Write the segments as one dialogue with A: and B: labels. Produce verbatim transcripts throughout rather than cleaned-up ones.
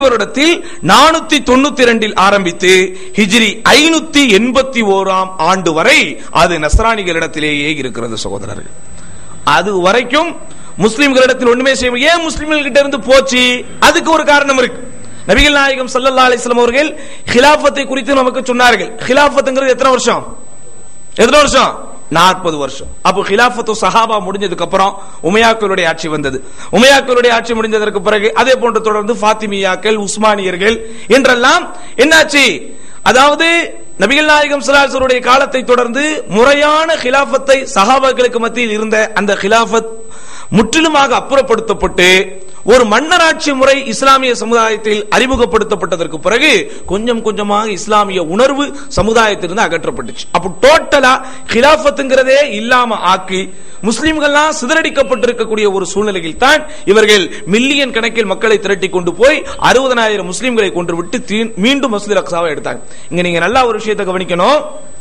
A: வருடத்தில் நானூத்தி தொண்ணூத்தி இரண்டில் ஆரம்பித்து ஹிஜ்ரி ஐநூத்தி எண்பத்தி ஓராம் ஆண்டு வரை அது நஸ்ரானிகளிடத்திலேயே இருக்கிறது சகோதரர்கள். அது வரைக்கும் முஸ்லிம்களிடத்தில் ஒண்ணுமே செய்ய. ஏன் முஸ்லிம்கள் கிட்ட இருந்து போச்சு? அதுக்கு ஒரு காரணம் இருக்கு. நபிகள் நாயகம் ஸல்லல்லாஹு அலைஹி வஸல்லம் அவர்கள் கிலாஃபத்தை குறித்து நமக்கு சொன்னார்கள். கிலாஃபத்ங்கிறது எத்தனை வருஷம்? எத்தனை வருஷம்? நாற்பது வருஷம். அப்போ கிலாஃபத்து சஹாபா முடிஞ்சதுக்கு அப்புறம் உமையாக்களுடைய ஆட்சி வந்தது. உமையாக்களுடைய ஆட்சி முடிஞ்சதற்கு பிறகு அதே போன்று தொடர்ந்து ஃபாத்திமியாக்கள், உஸ்மானியர்கள் என்றெல்லாம் என்னாச்சு? அதாவது நபிகள் நாயகம் ஸல்லல்லாஹு அலைஹி வஸல்லம் காலத்தை தொடர்ந்து முறையான கிலாஃபத்தை சஹாபாக்களுக்கு மத்தியில் இருந்த அந்த கிலாஃபத் முற்றிலுமாக அப்புறப்படுத்தப்பட்டு ஒரு மன்னராட்சி முறை இஸ்லாமிய சமுதாயத்தில் அறிமுகப்படுத்தப்பட்டதற்கு பிறகு கொஞ்சம் கொஞ்சமாக இஸ்லாமிய உணர்வு சமுதாயத்திலிருந்து அகற்றப்பட்டுச்சு. அப்போ டோட்டலா கிலாஃபத்துங்கிறதே இல்லாம ஆக்கி முஸ்லிம்கள்லாம் சிதறடிக்கப்பட்டிருக்கக்கூடிய ஒரு சூழ்நிலையில் தான் இவர்கள் மில்லியன் கணக்கில் மக்களை திரட்டி கொண்டு போய் அறுபதனாயிரம் முஸ்லிம்களை கொண்டு விட்டு மீண்டும் மஸ்ஜித் அக்ஸாவை எடுத்தாங்க. இங்க நீங்க நல்லா ஒரு விஷயத்தை கவனிக்கணும்.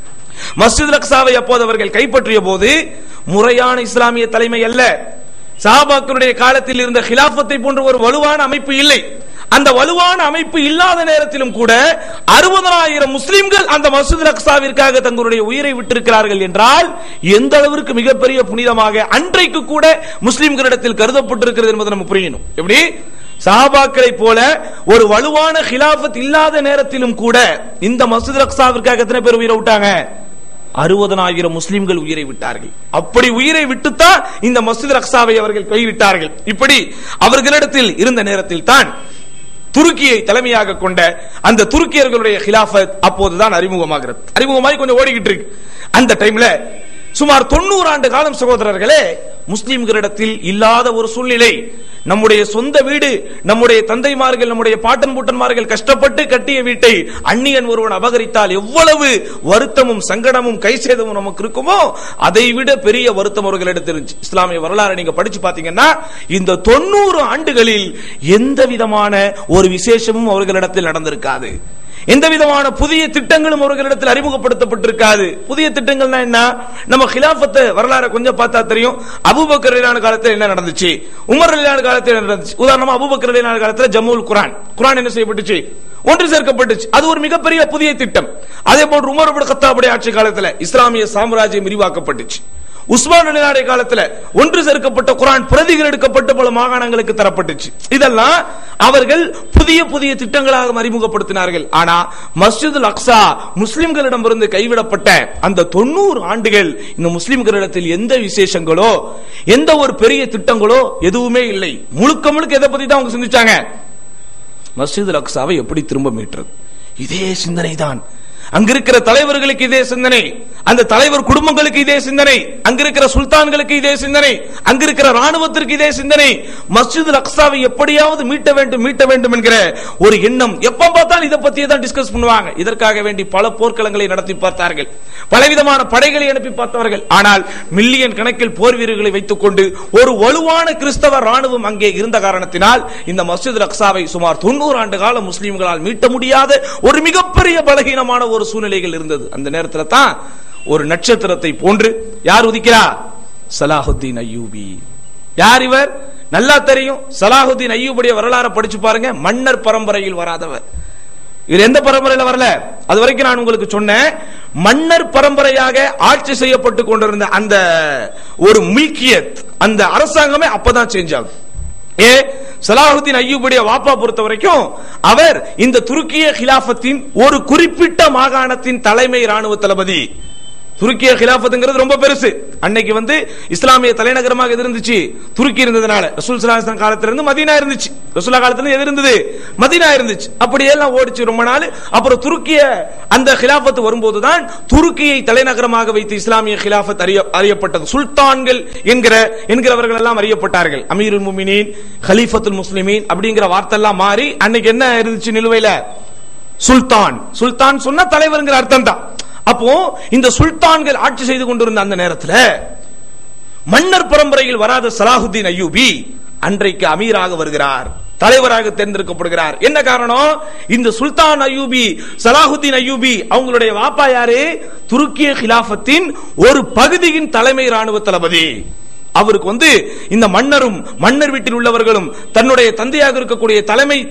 A: மஸ்ஜித் அக்ஸாவை அப்போது அவர்கள் கைப்பற்றிய போது முறையான இஸ்லாமிய தலைமை அல்ல. சஹாபாக்களுடைய காலத்தில் இருந்த கிலாஃபத்தை போன்ற ஒரு வலுவான அமைப்பு இல்லை. அந்த வலுவான அமைப்பு இல்லாத நேரத்திலும் கூட அறுபதனாயிரம் முஸ்லிம்கள் அந்த மஸ்ஜித் அக்ஸாவிற்காக தங்களுடைய உயிரை விட்டிருக்கிறார்கள் என்றால் எந்த அளவிற்கு மிகப்பெரிய புனிதமாக அன்றைக்கு கூட முஸ்லிம்களிடத்தில் கருதப்பட்டிருக்கிறது என்பதை நம்ம புரியணும். எப்படி சஹாபாக்களை போல ஒரு வலுவான கிலாஃபத் இல்லாத நேரத்திலும் கூட இந்த மஸ்ஜித் அக்ஸாவிற்காக எத்தனை பேர் உயிரை விட்டாங்க? அறுபதனாயிரம் முஸ்லிம்கள் உயிரை விட்டார்கள். அப்படி உயிரை விட்டுத்தான் இந்த மஸ்ஜித் அக்ஸாவை அவர்கள் கைவிட்டார்கள். இப்படி அவர்களிடத்தில் இருந்த நேரத்தில் தான் துருக்கியை தலைமையாக கொண்ட அந்த துருக்கியர்களுடைய கிலாஃபத் அப்போதுதான் அறிமுகமாகிறது. அறிமுகமாகி கொஞ்சம் ஓடிக்கிட்டு இருக்கு. அந்த டைம்ல சுமார் தொண்ணூறு ஆண்டு காலம் சகோதரர்களே முஸ்லிம்களிடத்தில் இல்லாத ஒரு சூழ்நிலை. நம்முடைய சொந்த வீடு, நம்முடைய தந்தைமார்கள், நம்முடைய பாட்டன் பூட்டன்மார்கள் கஷ்டப்பட்டு கட்டிய வீட்டை அந்நியன் ஒருவன் அபகரித்தால் எவ்வளவு வருத்தமும் சங்கடமும் கைசேதமும் நமக்கு இருக்குமோ அதை விட பெரிய வருத்தம் அவர்களிடத்தில் இருந்துச்சு. இஸ்லாமிய வரலாறு நீங்க படிச்சு பாத்தீங்கன்னா இந்த தொண்ணூறு ஆண்டுகளில் எந்த விதமான ஒரு விசேஷமும் அவர்களிடத்தில் நடந்திருக்காது. எந்த விதமான புதிய திட்டங்களும் அவர்களிடத்தில் அறிமுகப்படுத்தப்பட்டிருக்காது. புதிய திட்டங்கள்னா என்ன? நம்ம கிலாஃபத்தை வரலாறு கொஞ்சம் பார்த்தா தெரியும். அபூபக்கர் ரலியல்லாஹு காலத்தில் என்ன நடந்துச்சு, உமர் ரலியல்லாஹு காலத்தில் என்ன நடந்துச்சு. உதாரணமா அபூபக்கர் ரலியல்லாஹு காலத்தில் ஜம்முல் குர்ஆன் குர்ஆன் என்ன செய்யப்பட்டுச்சு? ஒன்று சேர்க்கப்பட்டுச்சு. அது ஒரு மிகப்பெரிய புதிய திட்டம். அதே போன்று உமர் இப்னு கத்தாபுடைய ஆட்சி காலத்தில் இஸ்லாமிய சாம்ராஜ்யம் விரிவாக்கப்பட்டுச்சு. உஸ்மான் ரலியல்லாஹு காலத்தில் ஒன்று சேர்க்கப்பட்ட குர்ஆன் பிரதிகள் எடுக்கப்பட்டு பல மாகாணங்களுக்கு தரப்பட்டுச்சு. இதெல்லாம் அவர்கள் புதிய புதிய திட்டங்களாக அறிமுகப்படுத்தினார்கள். ஆனா மஸ்ஜிதுல் அக்ஸா முஸ்லிம்களிடமிருந்து கைவிடப்பட்ட அந்த தொண்ணூறு ஆண்டுகள் இந்த முஸ்லிம்களிடத்தில் எந்த விசேஷங்களோ எந்த ஒரு பெரிய திட்டங்களோ எதுவுமே இல்லை. முழுக்க முழுக்க எதை பத்தி தான் அவங்க சிந்திச்சாங்க? மஸ்ஜிதுல் அக்ஸாவை எப்படி திரும்ப மீட்டுறது. இதே சிந்தனை தான். அங்கிருக்கிற தலைவர்களுக்கு இதே சிந்தனை, அந்த தலைவர் குடும்பங்களுக்கு இதே சிந்தனை, அங்கிருக்கிற சுல்தான்களுக்கு இதே சிந்தனை, அங்கிருக்கிற ராணுவத்திற்கு இதே சிந்தனை. மஸ்ஜிதுல் அக்ஸாவை எப்படியாவது மீட்ட வேண்டும் மீட்ட வேண்டும் என்கிற ஒரு எண்ணம். எப்ப பார்த்தாலும் இதை பத்தியே தான் டிஸ்கஸ் பண்ணுவாங்க. இதற்காக வேண்டி பல போர்க்களங்களை நடத்தி பார்த்தார்கள், பலவிதமான படைகளை அனுப்பி பார்த்தவர்கள். ஆனால் மில்லியன் கணக்கில் போர் வீரர்களை வைத்துக் கொண்டு ஒரு வலுவான கிறிஸ்தவ ராணுவம் அங்கே இருந்த காரணத்தினால் இந்த மஸ்ஜிதுல் அக்ஸாவை சுமார் தொண்ணூறு ஆண்டு காலம் முஸ்லிம்களால் மீட்ட முடியாத ஒரு மிகப்பெரிய பலகீனமான ஒரு சூழ்நிலைகள் இருந்தது. அந்த நேரத்தில் தான் ஒரு நட்சத்திரத்தை போன்று யார் உதிக்கிறா? சலாஹுத்தீன் அய்யூபி. யார் இவர்? நல்லா தெரியும். சலாஹுத்தீன் அய்யூபுடைய வரலாறு படிச்சு பாருங்க. மன்னர் பரம்பரையில் வராதவர். இவர் எந்த பரம்பரையில் வரல? அது வரைக்கும் நான் உங்களுக்கு சொன்னேன். மன்னர் பரம்பரையாக ஆட்சி செய்யப்பட்டு கொண்டிருந்த அந்த ஒரு மில்கியத், அந்த அரசாங்கமே அப்பதான் சேஞ்ச் ஆகும். ஏ சலாஹுத்தீன் அய்யூபுடைய வாப்பா பொறுத்த வரைக்கும் அவர் இந்த துருக்கிய கிலாஃபத்தின் ஒரு குறிப்பிட்ட மாகாணத்தின் தலைமை ராணுவ தளபதி. துருக்கிய கிலாஃபத்துங்கிறது ரொம்ப பெருசு. அன்னைக்கு வந்து இஸ்லாமிய தலைநகரமாக எது இருந்துச்சு? துருக்கி இருந்ததுனால ரசூல் ஸல்லல்லாஹு அலைஹி வஸல்லம் காலத்துல இருந்து மதீனா இருந்துச்சு. ரசூலுல்லாஹ் காலத்துல எது இருந்தது? மதீனா இருந்துச்சு. அப்படியே எல்லாம் ஓடிச்சு ரொம்ப நாள். அப்புறம் துருக்கிய அந்த கிலாஃபத் வரும்போதுதான் துருக்கியை தலைநகரமாக வைத்து இஸ்லாமிய கிலாஃபத் அறியப்பட்டது. சுல்தான்கள் என்கிற என்கிறவர்கள் எல்லாம் அறியப்பட்டார்கள். அமீருல் முஃமினீன், கலீஃபத்துல் முஸ்லிமீன் அப்படிங்கிற வார்த்தை எல்லாம் மாறி அன்னைக்கு என்ன இருந்துச்சு நிலுவையில? சுல்தான். சுல்தான் சொன்ன தலைவர்ங்கிற அர்த்தம் தான். அப்போ இந்த சுல்தான்கள் ஆட்சி செய்து கொண்டிருந்த அந்த நேரத்தில் மன்னர் பரம்பரையில் வராத சலாஹுத்தீன் அய்யூபி அன்றைக்கு அமீராக வருகிறார், தலைவராக தேர்ந்தெடுக்கப்படுகிறார். என்ன காரணம்? இந்த சுல்தான் அய்யூபி, சலாஹுத்தீன் அய்யூபி அவங்களுடைய வாப்பா யாரு? துருக்கிய கிலாஃபத்தின் ஒரு பகுதியின் தலைமை ராணுவ தளபதி. அவருக்கு வந்து இந்த மன்னரும் மன்னர் வீட்டில் உள்ளவர்களும் தன்னுடைய தந்தையாக இருக்கக்கூடிய தலைமை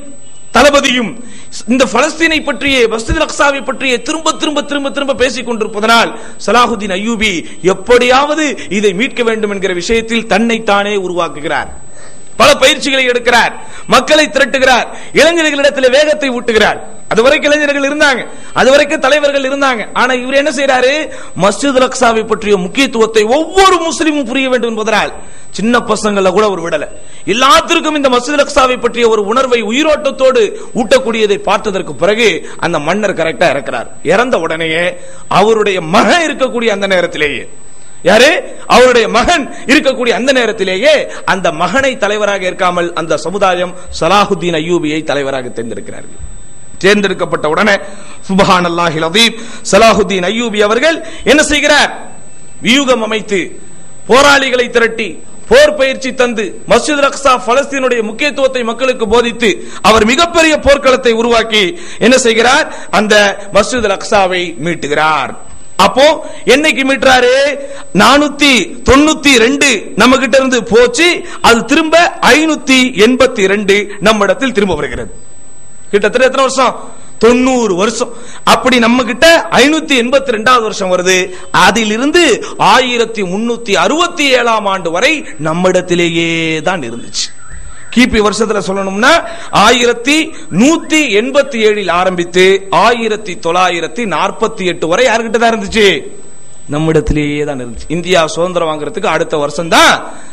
A: தளபதியும் இந்த பலஸ்தீனை பற்றிய மஸ்ஜித் அக்ஸாவை பற்றிய திரும்ப திரும்ப திரும்ப திரும்ப பேசிக் கொண்டிருப்பதனால் சலாஹுதீன் அய்யூபி எப்படியாவது இதை மீட்க வேண்டும் என்கிற விஷயத்தில் தன்னைத்தானே உருவாக்குகிறார். பல பயிற்சிகளை எடுக்கிறார், மக்களை திரட்டுகிறார், இளைஞர்களிடத்தில் வேகத்தை ஊட்டுகிறார். அதுவரைக்கும் இளைஞர்கள் இருந்தாங்க, அதுவரைக்கும் தலைவர்கள் இருந்தாங்க. ஆனா இவர் என்ன செய்யறாரு, மஸ்ஜித் அக்ஸாவை பற்றிய முக்கியத்துவத்தை ஒவ்வொரு முஸ்லிமும் புரிய வேண்டும் என்பதனால் சின்ன பசங்களை கூட ஒரு விடல, எல்லாத்திற்கும் இந்த மஸ்ஜித் அக்ஸாவை பற்றிய ஒரு உணர்வை உயிரோட்டத்தோடு ஊட்டக்கூடியதை பார்த்ததற்கு பிறகு அந்த மன்னர் கரெக்டா இறக்கிறார். இறந்த உடனேயே அவருடைய மகன் இருக்கக்கூடிய அந்த நேரத்திலேயே, யாரு அவருடைய மகன் இருக்கக்கூடிய அந்த நேரத்திலேயே அந்த மகனை தலைவராக இருக்காமல் அந்த சமுதாயம் சலாஹுதீன் அய்யூபியை தலைவராக தேர்ந்தெடுக்கிறார்கள். தேர்ந்தெடுக்கப்பட்ட உடனே சுப்ஹானல்லாஹில் அஸீம் சலாஹுதீன் அய்யூபி அவர்கள் என்ன செய்கிறார், வியூகம் அமைத்து போராளிகளை திரட்டி போர் பயிற்சி தந்து மஸ்ஜித் அக்ஸா பலஸ்தீனுடைய முக்கியத்துவத்தை மக்களுக்கு போதித்து அவர் மிகப்பெரிய போர்க்களத்தை உருவாக்கி என்ன செய்கிறார், அந்த மஸ்ஜித் அக்ஸாவை மீட்டுகிறார். அப்போ என்னைக்கு மீட்டாரு, நானூத்தி தொண்ணூத்தி ரெண்டு நம்ம கிட்ட இருந்து போச்சு, அது திரும்ப ஐநூத்தி எண்பத்தி ரெண்டு நம்ம இடத்தில் திரும்ப வருகிறது. கிட்டத்தட்ட எத்தனை வருஷம், தொண்ணூறு வருஷம். அப்படி நம்ம கிட்ட ஐநூத்தி எண்பத்தி ரெண்டாவது வருஷம் வருது. அதிலிருந்து ஆயிரத்தி முன்னூத்தி அறுபத்தி ஏழாம் ஆண்டு வரை நம்மிடத்திலேயே தான் இருந்துச்சு. கிபி வருஷத்துல சொல்லணும்னா ஆயிரத்தி நூத்தி எண்பத்தி ஏழில் ஆரம்பித்து ஆயிரத்தி தொள்ளாயிரத்தி நாற்பத்தி எட்டு வரை யாருக்கிட்ட தான் இருந்துச்சு, நம்மிடத்திலேயே தான் இருந்துச்சு. இந்தியா சுதந்திரம் வாங்குறதுக்கு அடுத்த வருஷம் தான்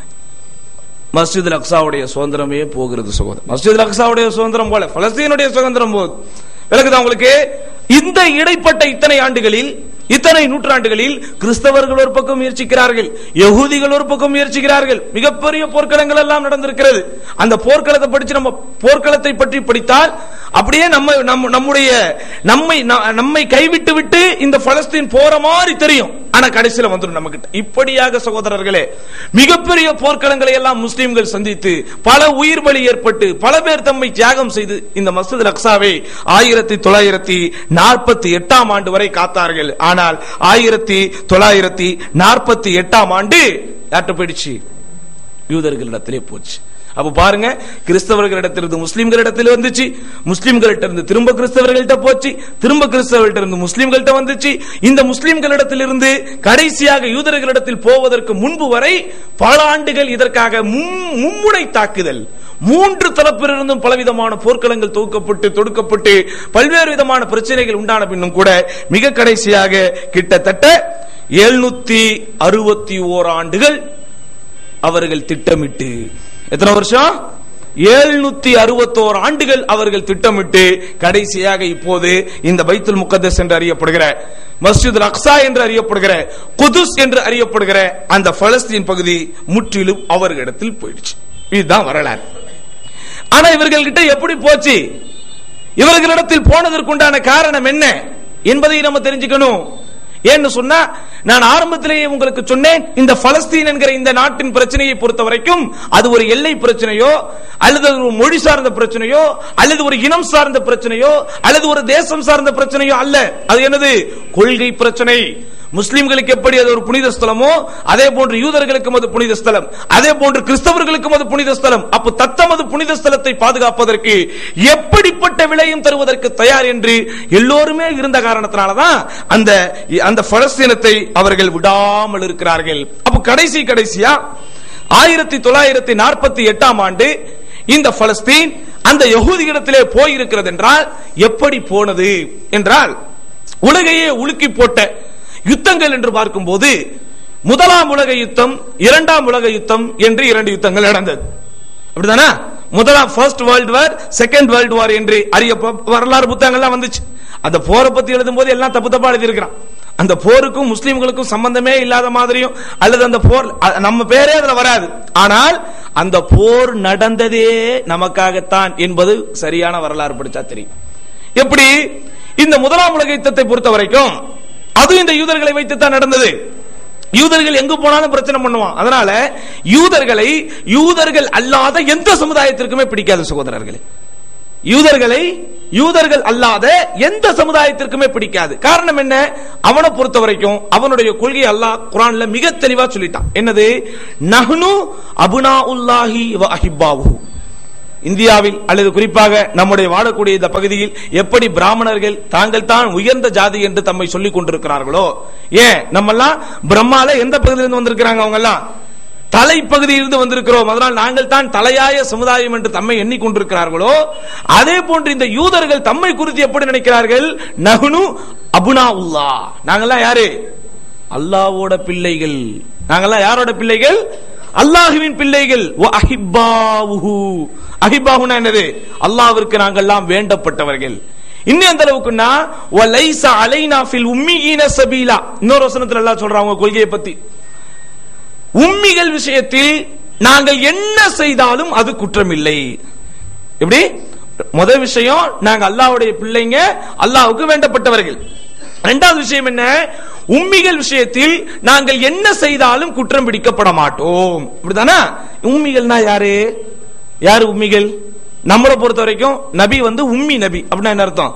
A: மஸ்ஜித் அக்ஸாவுடைய சுதந்திரமே போகிறது. சகோதரர், மஸ்ஜித் அக்ஸாவுடைய சுதந்திரம் போல பலஸ்தீனுடைய சுதந்திரம் போகுது. விளக்குதா உங்களுக்கு? இந்த இடைப்பட்ட இத்தனை ஆண்டுகளில், இத்தனை நூற்றாண்டுகளில் கிறிஸ்தவர்கள் ஒரு பக்கம் முயற்சிக்கிறார்கள், யகூதிகள் ஒரு பக்கம் முயற்சிக்கிறார்கள். மிகப்பெரிய போர்க்களங்கள் எல்லாம் நடந்திருக்கிறது. அந்த போர்க்களத்தை படிச்சு நம்ம போர்க்களத்தை பற்றி படித்தால் அப்படியே நம்ம நம்முடைய நம்மை நம்மை கைவிட்டு விட்டு இந்த பலஸ்தீன் போற மாதிரி தெரியும். ஆனா கடைசியில வந்துடும் நம்ம கிட்ட. இப்படியாக சகோதரர்களே மிகப்பெரிய போர்க்களங்களை எல்லாம் முஸ்லிம்கள் சந்தித்து பல உயிர் பலி ஏற்பட்டு பல பேர் தம்மை தியாகம் செய்து இந்த மஸ்ஜித் அக்ஸாவை ஆயிரத்தி தொள்ளாயிரத்தி நாற்பத்தி எட்டாம் ஆண்டு வரை காத்தார்கள். ஆனால் ஆயிரத்தி தொள்ளாயிரத்தி நாற்பத்தி எட்டாம் ஆண்டு யார்கிட்ட போயிடுச்சு, யூதர்களிடத்திலே போச்சு. அப்ப பாருங்க, கிறிஸ்தவர்களிடத்திலிருந்து முஸ்லிம்களிடத்தில் வந்துச்சு, முஸ்லிம்களிட்ட இருந்து திரும்ப கிறிஸ்தவர்கள்ட்ட போச்சு, திரும்ப கிறிஸ்தவர்கள்ட்ட இருந்து முஸ்லிம்கள்ட்ட வந்துச்சு. இந்த முஸ்லிம்களிடத்திலிருந்து கடைசியாக யூதர்களிடத்தில் போவதற்கு முன்பு வரை பல ஆண்டுகள் இதற்காக மும்முனை தாக்குதல், மூன்று தரப்பிலிருந்தும் பலவிதமான போர்க்களங்கள் தொகுக்கப்பட்டு தொடுக்கப்பட்டு பல்வேறு விதமான பிரச்சனைகள் உண்டான பின்னும் கூட மிக கடைசியாக கிட்டத்தட்ட எழுநூத்தி அறுபத்தி ஓர் ஆண்டுகள் அவர்கள் திட்டமிட்டு, எத்தனை வருஷம், எழுநூத்தி அறுபத்தோரு ஆண்டுகள் அவர்கள் திட்டமிட்டு கடைசியாக இப்போது இந்த பைத்துல் முகத்தஸ் என்று அறியப்படுகிற மஸ்ஜித் அக்ஸா என்று அறியப்படுகிற குதுஸ் என்று அறியப்படுகிற அந்த பலஸ்தீன் பகுதி முற்றிலும் அவர்களிடத்தில் போயிடுச்சு. இதுதான் வரலாறு. ஆனா இவர்கள்கிட்ட எப்படி போச்சு, இவர்களிடத்தில் போனதற்குண்டான காரணம் என்ன என்பதை நம்ம தெரிஞ்சுக்கணும். ஏன்னு சொன்னா, நான் ஆரம்பத்திலேயே உங்களுக்கு சொன்னேன், இந்த பலஸ்தீன் என்கிற இந்த நாட்டின் பிரச்சனையை பொறுத்த வரைக்கும் அது ஒரு எல்லை பிரச்சனையோ அல்லது ஒரு மொழி சார்ந்த பிரச்சனையோ அல்லது ஒரு இனம் சார்ந்த பிரச்சனையோ அல்லது ஒரு தேசம் சார்ந்த பிரச்சனையோ அல்ல. அது என்னது, கொள்கை பிரச்சனை. முஸ்லிம்களுக்கு எப்படி அது ஒரு புனித ஸ்தலமோ அதே போன்று யூதர்களுக்கும் அது புனித ஸ்தலம், அதே போன்று கிறிஸ்தவர்களுக்கும் அது புனித ஸ்தலம். அப்ப தத்தமது புனித ஸ்தலத்தை பாதுகாப்பதற்கு எப்படிப்பட்ட விலையும் தருவதற்கு தயார் என்று எல்லோருமே இருந்த காரணத்தினாலதான் அந்த அந்த பலஸ்தீனத்தை அவர்கள் விடாமல் இருக்கிறார்கள். அப்ப கடைசி கடைசியா ஆயிரத்தி தொள்ளாயிரத்தி நாற்பத்தி எட்டாம் ஆண்டு இந்த பலஸ்தீன் அந்த யகூதியிடத்திலே போயிருக்கிறது என்றால் எப்படி போனது என்றால், உலகையே உலுக்கி போட்ட யுத்தங்கள் என்று பார்க்கும் போது முதலாம் உலக யுத்தம், இரண்டாம் உலக யுத்தம் என்று இரண்டு யுத்தங்கள் நடந்தது. அப்படிதானா? முதலாம் first world war, second world war என்று அறிய வரலாறு புத்தகங்கள்லாம் வந்துச்சு. அந்த போரை பத்தி எழுதும் போது எல்லாம் தப்பு தப்பா எழுதி இருக்கிறான். அந்த போருக்கும் முஸ்லிம்களுக்கும் சம்பந்தமே இல்லாத மாதிரியும் அல்லது அந்த போர் நம்ம பேரே அதுல வராது. ஆனால் அந்த போர் நடந்ததே நமக்காகத்தான் என்பது சரியான வரலாறு படிச்சா தெரியும். எப்படி இந்த முதலாம் உலக யுத்தத்தை பொறுத்த வரைக்கும் அது இந்த யூதர்களை வைத்துத்தான் நடந்தது. யூதர்கள் எங்கு போனாலும் பிரச்சனை பண்ணுவான். அதனால யூதர்களை யூதர்கள் அல்லாத எந்த சமுதாயத்திற்குமே பிடிக்காத சகோதரர்களே. யூதர்களை யூதர்கள் அல்லாத எந்த சமுதாயத்திற்குமே பிடிக்காது. காரணம் என்ன? அவனை பொறுத்த வரைக்கும் அவனுடைய கொள்கை அல்லாஹ் குர்ஆன்ல மிக தெளிவா சொல்லிட்டான். என்னது? நஹ்னு அப்னாஉல்லாஹி வ அஹிப்பாஹு. இந்தியாவில் அல்லது குறிப்பாக நம்முடைய வாழக்கூடிய இந்த பகுதியில் எப்படி பிராமணர்கள் தாங்கள் தான் உயர்ந்த ஜாதி என்று தம்மை சொல்லிக் கொண்டிருக்கிறார்களோ, ஏன் நம்ம எல்லாம் பிரம்மால எந்த பகுதியிலிருந்து வந்திருக்கிறாங்க? அவங்க எல்லாம் தலைப்பகுதியிலிருந்து வந்திருக்கிறோம், அதனால் நாங்கள் தான் தலையாய சமுதாயம் என்று தம்மை எண்ணிக்கொண்டிருக்கிறார்களோ, அதே போன்று இந்த யூதர்கள் தம்மை குறித்து எப்படி நினைக்கிறார்கள்? நஹ்னு அபுனாஉல்லா, நாங்கெல்லாம் யாரு? அல்லாஹ்வோட பிள்ளைகள். நாங்கெல்லாம் யாரோட பிள்ளைகள்? அல்லாஹ்வின் பிள்ளைகள். வ அஹிப்பாஹு, அஹிப்பாஹுனா என்னது? அல்லாஹ்விற்கு நாங்கெல்லாம் வேண்டப்பட்டவர்கள். இன்னும் அந்த அளவுக்குன்னா வ லைஸ அலைனா ஃபில் உம்மீன சபீலா, இன்னொரு வசனத்துல அல்லாஹ் சொல்றாங்க அவங்க கொள்கையை பத்தி. உம்மிகள் விஷயத்தில் நாங்கள் என்ன செய்தாலும் அது குற்றம் இல்லை. எப்படி? முதல் விஷயம், நாங்க அல்லாஹ்வுடைய பிள்ளைங்க, அல்லாஹ்வுக்கு வேண்டப்பட்டவர்கள். இரண்டாவது விஷயம் என்ன? உம்மிகள் விஷயத்தில் நாங்கள் என்ன செய்தாலும் குற்றம் பிடிக்கப்பட மாட்டோம். இப்படிதானா? உம்மிகள்னா யாரு? யாரு உம்மிகள்? நம்மளை பொறுத்த வரைக்கும் நபி வந்து உம்மி நபி. அப்படின்னா என்ன அர்த்தம்?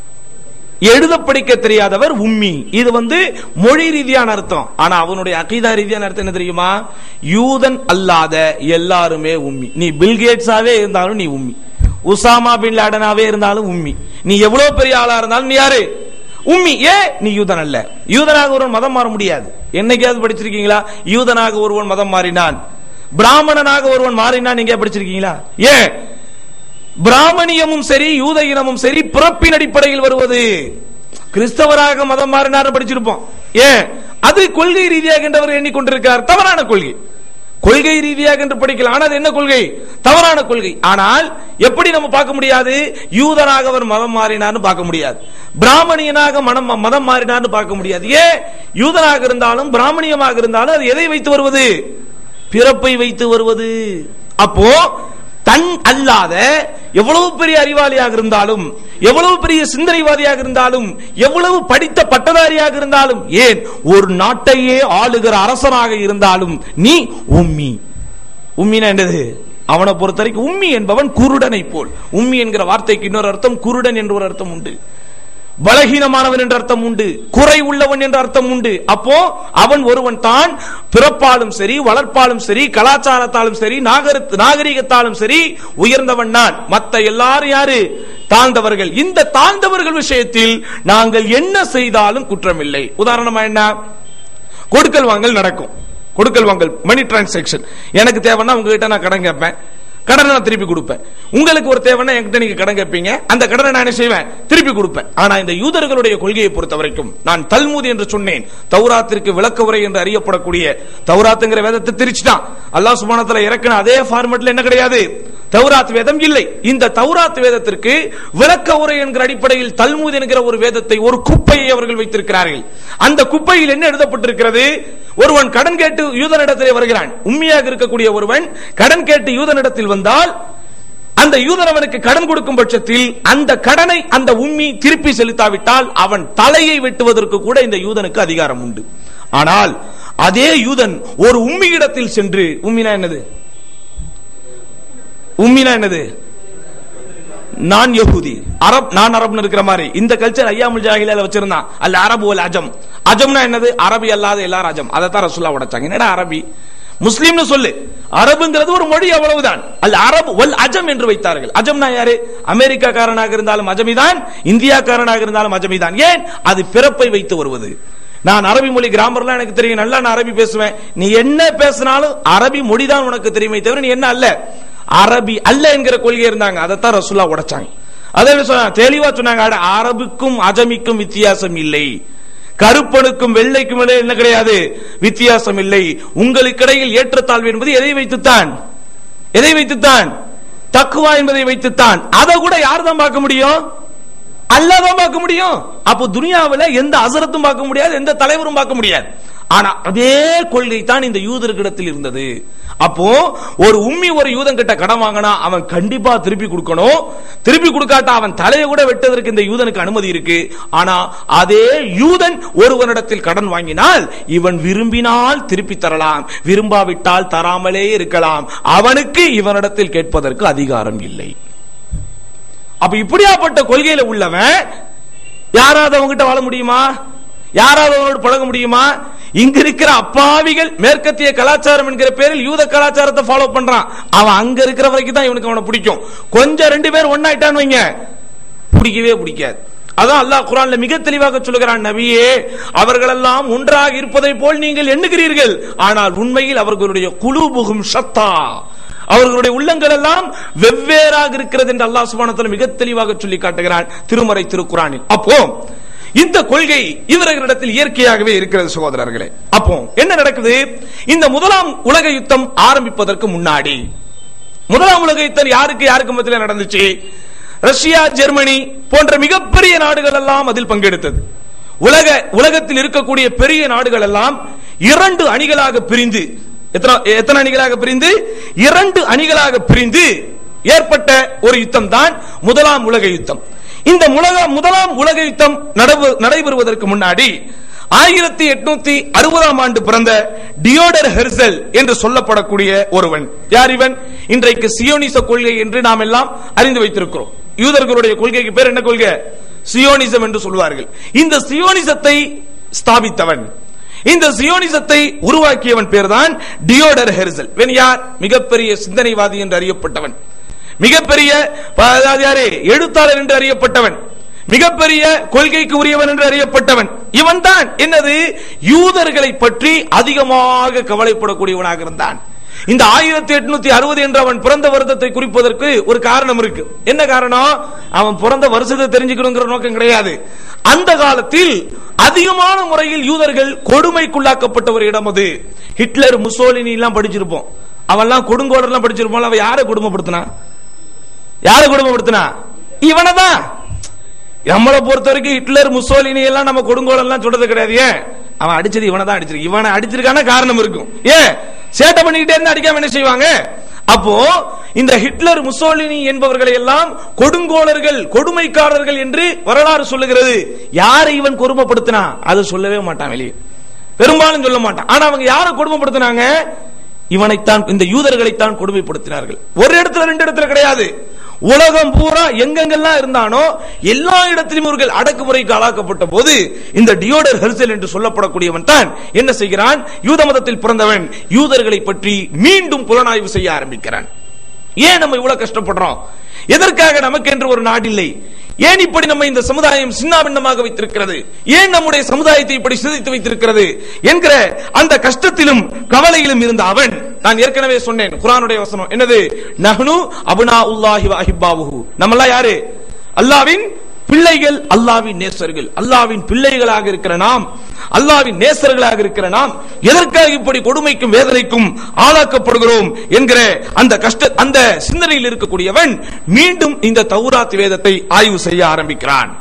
A: எழுத படிக்க தெரியாதவர் உம்மி. இது வந்து மொழி ரீதியான அர்த்தம். ஆனா அவனுடைய அகீதா ரீதியான அர்த்தம் என்ன தெரியுமா? யூதன் அல்லாத எல்லாருமே உம்மி. நீ பில்கேட்ஸாவே இருந்தாலும் நீ உம்மி, உசாமா பின் லாடனாவே இருந்தாலும் உம்மி, நீ எவ்வளவு பெரிய ஆளா இருந்தாலும் நீ யாரு? உம்மி. ஏ நீ யூதன் அல்ல. யூதனாக ஒருவன் மதம் மாற முடியாது. என்னைக்காவது படிச்சிருக்கீங்களா யூதனாக ஒருவன் மதம் மாறினான், பிராமணனாக ஒருவன் மாறினான்? நீங்க படிச்சிருக்கீங்களா? ஏன்? பிராமணியமும் சரி யூத இனமும் சரி பிறப்பின் அடிப்படையில் வருவது. கிறிஸ்தவராக மதம் மாறினார் படிச்சிருப்போம். ஏன்? அது கொள்கை ரீதியாக என்றவர் எண்ணிக்கொண்டிருக்கிறார். தவறான கொள்கை. கொள்கை ரீதியாக என்று படிக்கலாம், ஆனால் என்ன கொள்கை? தவறான கொள்கை. ஆனால் எப்படி நம்ம பார்க்க முடியாது? யூதனாக அவர் மதம் மாறினார்னு பார்க்க முடியாது, பிராமணியனாக மனம் மதம் மாறினார்னு பார்க்க முடியாது. ஏன்? யூதனாக இருந்தாலும் பிராமணியமாக இருந்தாலும் அது எதை வைத்து வருவது? பிறப்பை வைத்து வருவது. அப்போ தன் அல்லாத எவ்வளவு பெரிய அறிவாளியாக இருந்தாலும், எவ்வளவு பெரிய சிந்தனைவாதியாக இருந்தாலும், எவ்வளவு படித்த பட்டதாரியாக இருந்தாலும், ஏன் ஒரு நாட்டையே ஆளுகிற அரசனாக இருந்தாலும் நீ உம்மி. உம்மினா என்னது? அவனை பொறுத்த வரைக்கும் உம்மி என்பவன் குருடனை போல். உம்மி என்கிற வார்த்தைக்கு இன்னொரு அர்த்தம் குருடன் என்ற ஒரு அர்த்தம் உண்டு, பலகீனமானவன் என்ற அர்த்தம் உண்டு, குறை உள்ளவன் என்ற அர்த்தம் உண்டு. அப்போ அவன் ஒருவன் தான் பிறப்பாலும் சரி வளர்ப்பாலும் சரி கலாச்சாரத்தாலும் சரி நாகரிகத்தாலும் சரி உயர்ந்தவன் நான். மத்த எல்லாரும் யாரு? தாழ்ந்தவர்கள். இந்த தாழ்ந்தவர்கள் விஷயத்தில் நாங்கள் என்ன செய்தாலும் குற்றமில்லை. உதாரணமா என்ன? கொடுக்கல் வாங்கல் நடக்கும். கொடுக்கல் வாங்கல் மணி டிரான்சாக்சன். எனக்கு தேவைன்னா உங்ககிட்ட நான் கடன் கேட்பேன், கடனை நான் திருப்பி கொடுப்பேன். உங்களுக்கு ஒரு தேவைன்னா என்கிட்ட நீங்க கடன் கேட்பீங்க, அந்த கடனை நான் என்ன செய்வேன்? திருப்பி கொடுப்பேன். ஆனா இந்த யூதர்களுடைய கொள்கையை பொறுத்த வரைக்கும், நான் தல்மூத் என்று சொன்னேன், தௌராத்திற்கு விளக்க உரை என்று அறியப்படக்கூடிய தௌராத்துங்கிற வேதத்தை திரிச்சுட்டான் அல்லாஹ் சுப்ஹானஹு வ தஆலா இறக்கின அதே ஃபார்மட்ல என்ன கிடையாது? தௌராத் வேதம் இல்லை. இந்த தௌராத் வேதத்திற்கு விளக்க உரை என்கிற அடிப்படையில் தல்மூத் என்கிற ஒரு வேதத்தை, ஒரு குப்பையை அவர்கள் வைத்திருக்கிறார்கள். அந்த குப்பையில் என்ன எழுதப்பட்டிருக்கிறது? ஒருவன் கடன் கேட்டு யூதனிடத்திலே வருகிறான். உண்மையாக இருக்கக்கூடிய ஒருவன் கடன் கேட்டு யூதனிடத்தில் வந்தால், அந்த யூதன் அவனுக்கு கடன் கொடுக்கும் பட்சத்தில் அந்த கடனை அந்த உம்மி திருப்பி செலுத்தாவிட்டால் அவன் தலையை வெட்டுவதற்கு கூட இந்த யூதனுக்கு அதிகாரம் உண்டு. ஆனால் அதே யூதன் ஒரு உம்மியிடத்தில் சென்று, உம்மினா என்னது? உம்மினா என்னது? நான் யஹூதி, அரப், நான் அரப்னு இருக்கிற மாதிரி இந்த கல்ச்சர் ஐயாமுல் ஜாஹிலியால வச்சிருந்தான். அல்ல அரபு வல் அஜம். அஜம்னா என்னது? அரபி அல்லாத எல்லாரும் அஜம். அதைத்தான் ரசூலுல்லாஹ் உடைச்சாங்க. என்னடா அரபி முஸ்லிம்னு சொல்லு, அரபுங்கிறது ஒரு மொழி, அவ்வளவுதான். அல்ல அரபு வல் அஜம் என்று வைத்தார்கள். அஜம்னா யாரு? அமெரிக்காக்காரனாக இருந்தாலும் அஜமிதான், இந்தியாக்காரனாக இருந்தாலும் அஜமிதான். ஏன்? அது பிறப்பை வைத்து வருவது. நான் அரபி மொழி கிராமர்லாம் எனக்கு தெரியும், நல்லா நான் அரபி பேசுவேன். நீ என்ன பேசினாலும் அரபி மொழிதான் உனக்கு தெரியுமே தவிர நீ என்ன அல்ல, அரபி அல்ல என்கிற கொள்கை இருந்தாங்க. அதைத்தான் ரசூலுல்லாஹ் உடைச்சாங்க. அதே சொன்னாங்க, தெளிவா சொன்னாங்க, அரபுக்கும் அஜமிக்கும் வித்தியாசம் இல்லை, கருப்பனுக்கும் வெள்ளைக்கும் என்ன கிடையாது, வித்தியாசம் இல்லை. உங்களுக்கு இடையில் ஏற்றத்தாழ்வு என்பது எதை வைத்துத்தான்? எதை வைத்துத்தான்? தக்வா என்பதை வைத்துத்தான். அதை கூட யார் தான் பார்க்க முடியும்? அல்லாஹ் தான் பார்க்க முடியும். அப்போ துனியாவில் எந்த அசரத்தும் பார்க்க முடியாது, எந்த தலைவரும் பார்க்க முடியாது. ஆனா அதே கொள்கை தான் இந்த யூதர்களிடத்தில் இருந்தது. அப்போ ஒரு உம்மி ஒரு யூதன் கிட்ட கடன் வாங்கினா அவன் கண்டிப்பா திருப்பி கொடுக்கணும். திருப்பி கொடுக்காட்டா அவன் தலையை கூட வெட்டுவதற்கு இந்த யூதனுக்கு அனுமதி இருக்கு. ஆனா அதே யூதன் ஒருவனிடத்தில் கடன் வாங்கினால் இவன் விரும்பினால் திருப்பி தரலாம், விரும்பாவிட்டால் தராமலே இருக்கலாம். அவனுக்கு இவனிடத்தில் கேட்பதற்கு அதிகாரம் இல்லை. அப்ப இப்படியாப்பட்ட கொள்கையில உள்ளவன் யாராவது அவங்கிட்ட வாழ முடியுமா? யாராவது அவனோடு பழக முடியுமா? இங்க இருக்கிற அப்பாவிகள் மேற்கத்திய கலாச்சாரம் என்கிற பேரில் யூத கலாச்சாரத்தை ஃபாலோ பண்றான். அவன் அங்க இருக்கிற வரைக்கும் தான் இவனுக்கு அவனை பிடிக்கும். கொஞ்சம் ரெண்டு பேர் ஒன்னாயிட்டான்னு வைங்க, பிடிக்கவே பிடிக்காது. அதான் அல்லாஹ் குர்ஆன்ல மிக தெளிவாக சொல்லுகிறான், நபியே அவர்களெல்லாம் ஒன்றாக இருப்பதை போல் நீங்கள் எண்ணுகிறீர்கள், ஆனால் உண்மையில் அவர்களுடைய குலூபுகும் ஷத்தா, அவர்களுடைய உள்ளங்கள் எல்லாம் வெவ்வேறாக இருக்கிறது என்று அல்லாஹ் சுப்ஹானஹு வ தஆலா மிக தெளிவாக சொல்லி காட்டுகிறான் திருமறை திருக்குர்ஆனில். அப்போ இந்த கொள்கை இவர்களிடத்தில் இயற்கையாகவே இருக்கிறது சகோதரர்களே. அப்போ என்ன நடக்குது? இந்த முதலாம் உலக யுத்தம் ஆரம்பிப்பதற்கு முன்னாடி, முதலாம் உலக யுத்தம் யாருக்கு யாருக்கு மத்தியில் நடந்துச்சு? ரஷ்யா, ஜெர்மனி போன்ற மிகப்பெரிய நாடுகள் எல்லாம் அதில் பங்கெடுத்தது. உலக உலகத்தில் இருக்கக்கூடிய பெரிய நாடுகள் எல்லாம் இரண்டு அணிகளாக பிரிந்து, எத்தனை அணிகளாக பிரிந்து? இரண்டு அணிகளாக பிரிந்து ஏற்பட்ட ஒரு யுத்தம் தான் முதலாம் உலக யுத்தம். இந்த முதலாம் உலக யுத்தம் நடைபெறுவதற்கு முன்னாடி ஆயிரத்தி எட்நூத்தி அறுபதாம் ஆண்டு பிறந்த டியோடர் ஹெர்சல் என்று சொல்லப்படக்கூடிய ஒருவன். யார் இவன்? இன்றைக்கு சியோனிச கொள்கை என்று நாம் எல்லாம் அறிந்து வைத்திருக்கிறோம். யூதர்களுடைய கொள்கைக்கு பேர் என்ன கொள்கை? சியோனிசம் என்று சொல்வார்கள். இந்த சியோனிசத்தை ஸ்தாபித்தவன், இந்த சியோனிசத்தை உருவாக்கியவன் பேர்தான் டியோடர் ஹெர்சல். இவன் யார்? மிகப்பெரிய சிந்தனைவாதி என்று அறியப்பட்டவன், மிகப்பெரிய எழுத்தாளர் என்று அறியப்பட்டவன், மிகப்பெரிய கொள்கைக்கு உரியவன் என்று அறியப்பட்டவன். இவன் தான் என்னது? யூதர்களை பற்றி அதிகமாக கவலைப்படக்கூடியவனாக இருந்தான். இந்த ஆயிரத்தி எட்நூத்தி அறுபது என்ற அவன் பிறந்த வருடத்தை குறிப்பதற்கு ஒரு காரணம் இருக்கு. என்ன காரணம்? அவன் பிறந்த வருஷத்தை தெரிஞ்சுக்கணுங்கிற நோக்கம் கிடையாது. அந்த காலத்தில் அதிகமான முறையில் யூதர்கள் கொடுமைக்குள்ளாக்கப்பட்ட ஒரு இடம் அது. ஹிட்லர், முசோலினி எல்லாம் படிச்சிருப்போம், அவெல்லாம் கொடுங்கோலர்லாம் படிச்சிருப்போம். அவன் யாரை கொடுமைப்படுத்தினா? யாரை கொடுமைப்படுத்தினா? இவனை தான். நம்மளை பொறுத்த வரைக்கும் ஹிட்லர், முசோலினி எல்லாம் நம்ம கொடுங்கோலெல்லாம் சொல்றது கிடையாது. ஏன்? அவன் அடிச்சது இவனை தான் அடிச்சிருக்கு. இவனை அடிச்சிருக்கான காரணம் இருக்கும். ஏன்? சேட்டை பண்ணிக்கிட்டே இருந்தா அடிக்காம என்ன செய்வாங்க? அப்போ இந்த ஹிட்லர், முசோலினி என்பவர்களை எல்லாம் கொடுங்கோலர்கள், கொடுமைக்காரர்கள் என்று வரலாறு சொல்லுகிறது. யாரை இவன் கொடுமைப்படுத்தினா அது சொல்லவே மாட்டான், வெளியே பெரும்பாலும் சொல்ல மாட்டான். ஆனா அவங்க யாரை கொடுமைப்படுத்தினாங்க? இவனைத்தான், இந்த யூதர்களைத்தான் கொடுமைப்படுத்தினார்கள். ஒரு இடத்துல ரெண்டு இடத்துல கிடையாது, உலகம் பூரா எங்கெங்கெல்லாம் இருந்தானோ எல்லா இடத்திலும் இவர்கள் அடக்குமுறைக்கு ஆளாக்கப்பட்ட போது இந்த டியோடர் ஹெர்சல் என்று சொல்லப்படக்கூடியவன் தான் என்ன செய்கிறான்? யூத மதத்தில் பிறந்தவன் யூதர்களை பற்றி மீண்டும் புலனாய்வு செய்ய ஆரம்பிக்கிறான். ஏன் நம்ம இவ்வளவு கஷ்டப்படுறோம்? எதற்காக நமக்கு என்று ஒரு நாடு இல்லை? ஏன் இப்படி நம்ம இந்த சமுதாயம் சின்னாபின்னமாக வைத்திருக்கிறது? ஏன் நம்முடைய சமுதாயத்தை இப்படி சிதைத்து வைத்திருக்கிறது என்கிற அந்த கஷ்டத்திலும் கவலையிலும் இருந்த அவன், நான் ஏற்கனவே சொன்னேன் குர்ஆனுடைய வசனம் என்னது? நஹ்னு அப்னாஉல்லாஹி வ அஹிப்பாஹு, நம்மெல்லாம் யாரு? அல்லாஹ்வின் பிள்ளைகள், அல்லாஹ்வின் நேசர்கள். அல்லாஹ்வின் பிள்ளைகளாக இருக்கிற நாம், அல்லாஹ்வின் நேசர்களாக இருக்கிற நாம் எதற்காக இப்படி கொடுமைக்கும் வேதனைக்கும் ஆளாக்கப்படுகிறோம் என்கிற அந்த கஷ்ட அந்த சிந்தனையில் இருக்கக்கூடியவன் மீண்டும் இந்த தௌராத் வேதத்தை ஆய்வு செய்ய ஆரம்பிக்கிறான்.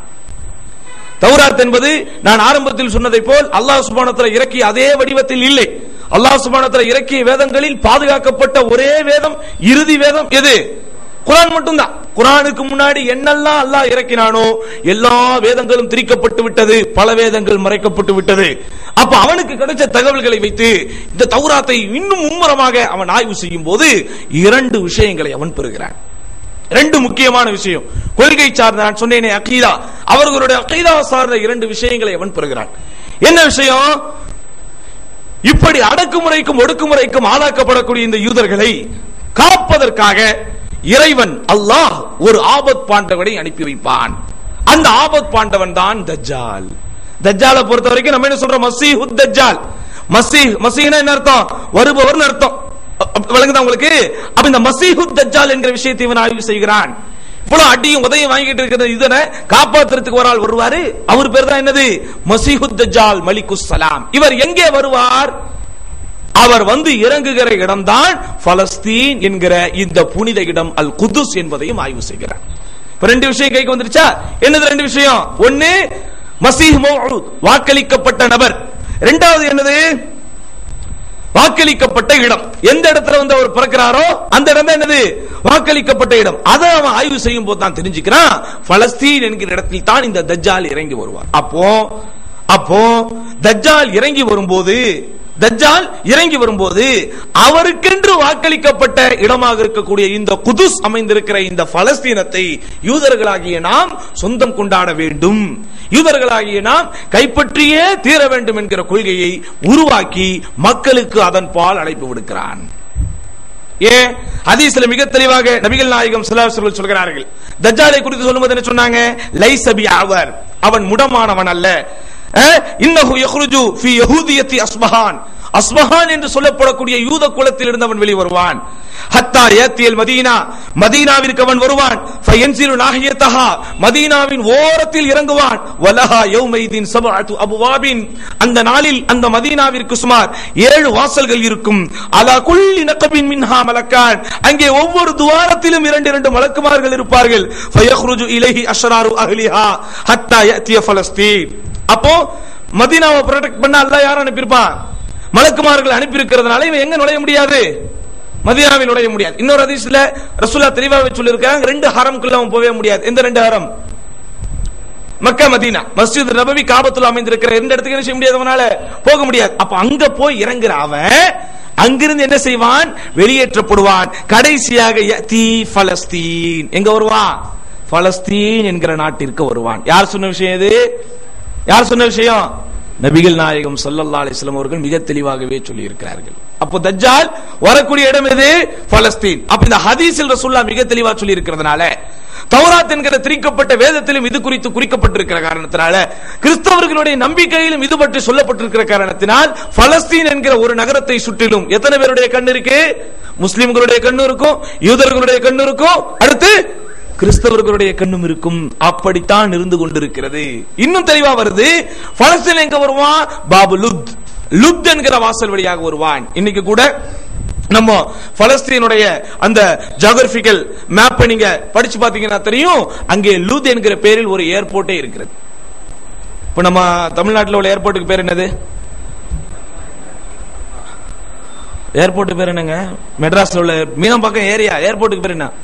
A: தௌராத் என்பது நான் ஆரம்பத்தில் சொன்னதை போல் அல்லாஹ் சுப்ஹானஹு வ தஆலா இறக்கிய அதே வடிவத்தில் இல்லை. அல்லாஹ் சுப்ஹானஹு வ தஆலா இறக்கிய வேதங்களில் பாதுகாக்கப்பட்ட ஒரே வேதம், இறுதி வேதம் எது? குர்ஆன் மட்டும்தான். குர்ஆனுக்கு முன்னாடி என்னெல்லாம் அல்லாஹ் இறக்கினானோ எல்லா வேதங்களும் திரிக்கப்பட்டு விட்டது, பல வேதங்கள் மறைக்கப்பட்டு விட்டது. அப்ப அவனுக்கு கிடைச்ச தகவல்களை வைத்து இந்த தௌராத்தை இன்னும் மும்முரமாக அவன் ஆய்வு செய்யும் போது இரண்டு விஷயங்களை அவன் பெறுகிறான். ரெண்டு முக்கியமான விஷயம், கொள்கை சார்ந்த, நான் சொன்னேனே அகீதா, அவர்களுடைய அகீதா சார்ந்த இரண்டு விஷயங்களை அவன் பெறுகிறான். என்ன விஷயம்? இப்படி அடக்குமுறைக்கும் ஒடுக்குமுறைக்கும் ஆளாக்கப்படக்கூடிய இந்த யூதர்களை காப்பதற்காக இறைவன் அல்லாஹ் ஒரு ஆபத் பாண்டவனை அனுப்பி வைப்பான். அந்த ஆபத் பாண்டவன் தான் தஜ்ஜால். தஜ்ஜாலை பொறுத்த வரைக்கும் நம்ம என்ன சொல்றோம்? மசீஹுத் தஜ்ஜால். மசீஹ், மசீஹ்னா என்ன அர்த்தம்? வருபவர் அர்த்தம். விளங்குதா உங்களுக்கு? அப்ப இந்த மசீஹுத் தஜ்ஜால் என்கிற விஷயத்தை இவன் ஆய்வு செய்கிறான். இவ்வளவு அடியும் உதயம் வாங்கிட்டு இருக்கிற இதனை காப்பாற்றுறதுக்கு ஒரு ஆள் வருவாரு. அவர் பேர் தான் என்னது? மசீஹுத் தஜ்ஜால் மலிகுஸ் சலாம். இவர் எங்கே வருவார்? அவர் வந்து இறங்குகிற இடம்தான் பலஸ்தீன் என்கிற இந்த புனித இடம் அல் குதுஸ் என்பதையும் ஆய்வு செய்கிறார். ரெண்டு விஷயம் கைக்கு வந்துருச்சா? என்னது ரெண்டு விஷயம்? ஒன்னு மசீஹ் மவ்ஊத், வாக்களிக்கப்பட்ட நபர். இரண்டாவது என்னது? வாக்களிக்கப்பட்ட இடம். எந்த இடத்துல வந்து அவர் பிறக்கிறாரோ அந்த இடம் தான் என்னது? வாக்களிக்கப்பட்ட இடம். அதை அவன் ஆய்வு செய்யும் போது தான் தெரிஞ்சுக்கிறான் பலஸ்தீன் என்கிற இடத்தில் தான் இந்த தஜ்ஜால் இறங்கி வருவார். அப்போ அப்போ தஜ்ஜால் இறங்கி வரும்போது தஜ்ஜால் இறங்கி வரும்போது அவருக்கென்று வாக்களிக்கப்பட்ட இடமாக இருக்கக்கூடிய இந்த குதுஸ் அமைந்திருக்கிற இந்த பலஸ்தீனத்தை யூதர்களாகிய நாம் சொந்தம் கொண்டாட வேண்டும், யூதர்களாகிய நாம் கைப்பற்றியே தீர வேண்டும் என்கிற கொள்கையை உருவாக்கி மக்களுக்கு அதன் பால் அழைப்பு விடுக்கிறான். ஏன் ஹதீஸ்ல மிக தெளிவாக நபிகள் நாயகம் ஸல்லல்லாஹு அலைஹி வஸல்லம் சொல்கிறார்கள். தஜ்ஜாலை குறித்து சொல்லும்போது என்ன சொன்னாங்க? லைஸ பிஅவர், அவன் முடமானவன் அல்ல. இன்னஹு யக்ருஜு ஃபீ யஹூதியத்தி அஸ்பஹான், அஸ்பஹான் என்று சொல்லப்படக்கூடிய யூத குலத்தில் இருந்தவன் வெளி வருவான். ஹத்தா யத்தியல் மதீனா, மதீனாவிற்கு அவன் வருவான். ஃபயன்சிலு நாஹியதஹா, மதீனாவின் ஓரத்தில் இறங்குவான். வலஹா யௌமைதின் சபஅத்து அபுவாபின், அந்த நாளில் அந்த மதீனாவிற்கு சுமார் ஏழு வாசல்கள் இருக்கும். அலா குல்லி நகபின் மின்ஹா மலக்கான், அங்கே ஒவ்வொரு துவாரத்திலும் இரண்டு இரண்டு மலக்குமார்கள் இருப்பார்கள். ஃபயக்ருஜு இலைஹி அஷ்ராரு அஹ்லிஹா ஹத்தா யத்திய பலஸ்தீன். அப்போ மதீனாவை ப்ரொடெக்ட் பண்ண அல்லாஹ் யார் அனுப்பியிருப்பான்? மலக்குமார்கள் அனுப்பி இருக்கிறதுனால இவன் எங்க நுழைய முடியாது? மதீனாவில் நுழைய முடியாது. இன்னொரு ஹதீஸ்ல ரசூலுல்லாஹ் தெளிவாக சொல்லியிருக்காங்க, ரெண்டு ஹரம்க்குள்ள அவன் போகவே முடியாது. எந்த ரெண்டு ஹரம்? மக்கா மதீனா, மஸ்ஜித் நபவி, காபத்துல் அமைந்திருக்கிற ரெண்டு இடத்துக்கு என்ன செய்ய முடியாது, அவனால போக முடியாது. அப்ப அங்க போய் இறங்குற அவன் அங்கிருந்து என்ன செய்வான்? வெளியேற்றப்படுவான். கடைசியாக யதி பலஸ்தீன், எங்க வருவான்? பலஸ்தீன் என்கிற நாட்டிற்கு வருவான். யார் சொன்ன விஷயம் இது? யார் சொன்ன விஷயம்? நபிகள் நாயகம் ஸல்லல்லாஹு அலைஹி வஸல்லம் அவர்கள் மிக தெளிவாகவே சொல்லி இருக்கிறார்கள். அப்போ தஜ்ஜால் வரக்கூடிய இடம் எது? பலஸ்தீன். அப்ப இந்த ஹதீஸில் ரசூலுல்லாஹ் மிக தெளிவா சொல்லி இருக்கிறதுனால, தௌராத் என்கிற திரிக்கப்பட்ட வேதத்திலும் இது குறித்து குறிக்கப்பட்டிருக்கிற காரணத்தினால, கிறிஸ்தவர்களுடைய நம்பிக்கையிலும் இது பற்றி சொல்லப்பட்டிருக்கிற காரணத்தினால், பலஸ்தீன் என்கிற ஒரு நகரத்தை சுற்றிலும் எத்தனை பேருடைய கண் இருக்கு? முஸ்லிம்களுடைய கண்ணு இருக்கும், யூதர்களுடைய கண்ணு இருக்கும், அடுத்து கிறிஸ்தவர்களுடைய கண்ணும் இருக்கும். அப்படித்தான் இருந்து கொண்டிருக்கிறது. இன்னும் தெளிவா வருது, பலஸ்தீன் எங்க வருவான்? பாபு லுத், லுத் என்கிற வாசல் வழியாக வருவான். இன்னைக்கு கூட நம்ம பலஸ்தீனுடைய அந்த ஜியோகிராபிக்கல் மேப் நீங்க படிச்சு பாத்தீங்கன்னா தெரியும், அங்கே லுத் என்கிற பேரில் ஒரு ஏர்போர்ட்டே இருக்கிறது. இப்ப நம்ம தமிழ்நாட்டில் உள்ள ஏர்போர்ட்டுக்கு பேர் என்னது? ஏர்போர்ட் பேர் என்னங்க? மெட்ராஸ்ல உள்ள மீனம்பாக்கம் ஏரியா ஏர்போர்ட்டுக்கு பேர் என்ன?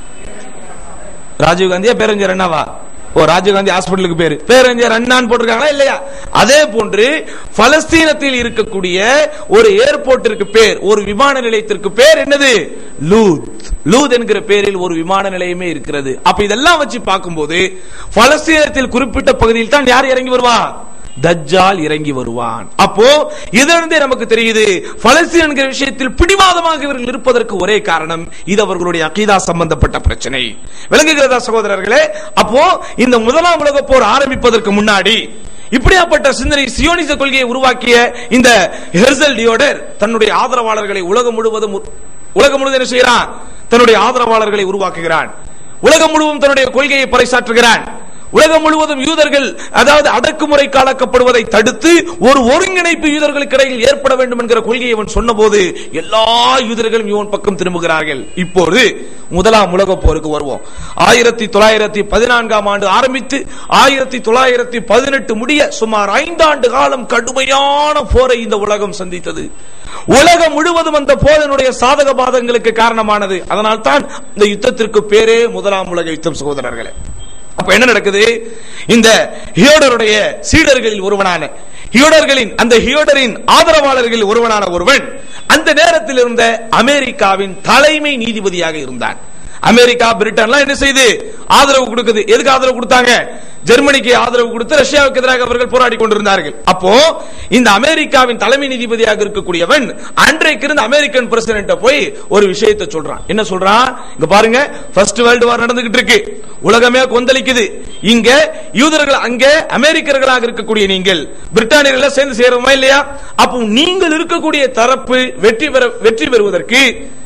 A: ராஜீவ் காந்தியா பேரறிஞர் அண்ணாவா? ஓ, ராஜீவ் காந்தி ஹாஸ்பிட்டலுக்கு பேரு பேரறிஞர் அண்ணான்னு போட்டிருக்காங்களா இல்லையா? அதே போன்று பலஸ்தீனத்தில் இருக்கக்கூடிய ஒரு ஏர்போர்ட்டிற்கு பேர், ஒரு விமான நிலையத்திற்கு பேர் என்னது? லூத். லூத் என்கிற பேரில் ஒரு விமான நிலையமே இருக்கிறது. அப்ப இதெல்லாம் வச்சு பார்க்கும்போது பலஸ்தீனத்தில் குறிப்பிட்ட பகுதியில் தான் யார் இறங்கி வருவா? தஜ்ஜால் இறங்கி வருவான். அப்போ இதிலிருந்தே நமக்கு தெரியுது, பலஸ்தீன் என்கிற விஷயத்தில் பிடிவாதமாக இவர்கள் இருப்பதற்கு ஒரே காரணம் இது அவர்களுடைய அகீதா சம்பந்தப்பட்ட பிரச்சனை. விளங்குகிறதா சகோதரர்களே? அப்போ இந்த முதலாம் உலக போர் ஆரம்பிப்பதற்கு முன்னாடி இப்படியாப்பட்ட சிந்தனை சியோனிச கொள்கையை உருவாக்கிய இந்த ஹெர்சல் டியோடர் தன்னுடைய ஆதரவாளர்களை உலகம் முழுவதும் உலகம் முழுவதும் என்ன செய்கிறான்? தன்னுடைய ஆதரவாளர்களை உருவாக்குகிறான். உலகம் முழுவதும் தன்னுடைய கொள்கையை பறைசாற்றுகிறான். உலகம் முழுவதும் யூதர்கள் அதாவது அடக்குமுறை காலக்கப்படுவதை தடுத்து ஒரு ஒருங்கிணைப்பு யூதர்களுக்கு இடையில் ஏற்பட வேண்டும் என்கிற கொள்கையை இவன் சொன்னபோது எல்லா யூதர்களும் இவன் பக்கம் திரும்புகிறார்கள். இப்போது முதலாம் உலக போருக்கு வருவோம். ஆயிரத்தி தொள்ளாயிரத்தி பதினான்காம் ஆண்டு ஆரம்பித்து ஆயிரத்தி தொள்ளாயிரத்தி பதினெட்டு முடிய சுமார் ஐந்தாண்டு காலம் கடுமையான போரை இந்த உலகம் சந்தித்தது. உலகம் முழுவதும் அந்த போரினுடைய சாதக பாதங்களுக்கு காரணமானது. அதனால் தான் இந்த யுத்தத்திற்கு பேரே முதலாம் உலக யுத்தம் சகோதரர்களே. அப்ப என்ன நடக்குது? இந்த ஹியோடருடைய சீடர்களில் ஒருவனான ஹியோடர்களின் அந்த ஹியோடரின் ஆதரவாளர்களில் ஒருவனான ஒருவன் அந்த நேரத்தில் இருந்த அமெரிக்காவின் தலைமை நீதிபதியாக இருந்தான். அமெரிக்கா பிரிட்டன்லாம் என்ன செய்து ஆதரவு கொடுக்குது. எதுக்கு ஆதரவு கொடுத்தாங்க? ஜெர்மனிக்கு ஆதரவு கொடுத்து ரஷ்யாவுக்கு எதிராக அவர்கள் போராடி கொண்டிருந்தார்கள். அப்போ இந்த அமெரிக்காவின் தலைமை நீதிபதியாக இருக்கக்கூடியவன் அன்றைக்கு இருந்த அமெரிக்கன் பிரசிடென்ட் போய் ஒரு விஷயத்தை சொல்றான். என்ன சொல்றான்? இங்க பாருங்க, ஃபர்ஸ்ட் வேர்ல்டு வார் நடந்துகிட்டு இருக்கு, உலகமே கொந்தளிக்குது. இங்க யூதர்கள், அங்க அமெரிக்கர்களாக இருக்கக்கூடிய நீங்கள் பிரிட்டானியர்கள் சேர்ந்து சேருமா இல்லையா? அப்போ நீங்கள் இருக்கக்கூடிய தரப்பு வெற்றி பெற வெற்றி பெறுவதற்கு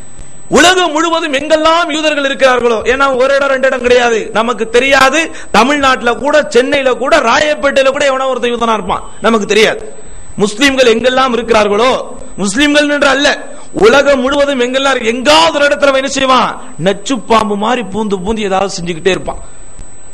A: உலகம் முழுவதும் எங்கெல்லாம் யூதர்கள் இருக்கிறார்களோ, ஏன்னா ஒரு இடம் ரெண்டு இடம் கிடையாது, நமக்கு தெரியாது. தமிழ்நாட்டில் கூட, சென்னையில கூட, ராயப்பேட்டையில கூட எவனோ ஒருத்தர் யூதனா இருப்பான், நமக்கு தெரியாது. முஸ்லிம்கள் எங்கெல்லாம் இருக்கிறார்களோ, முஸ்லிம்கள் என்று அல்ல, உலகம் முழுவதும் எங்கெல்லாம் எங்காவது ஒரு இடத்துல என்ன செய்வான்? நச்சு பாம்பு மாதிரி பூந்து பூந்து ஏதாவது செஞ்சுக்கிட்டே இருப்பான்.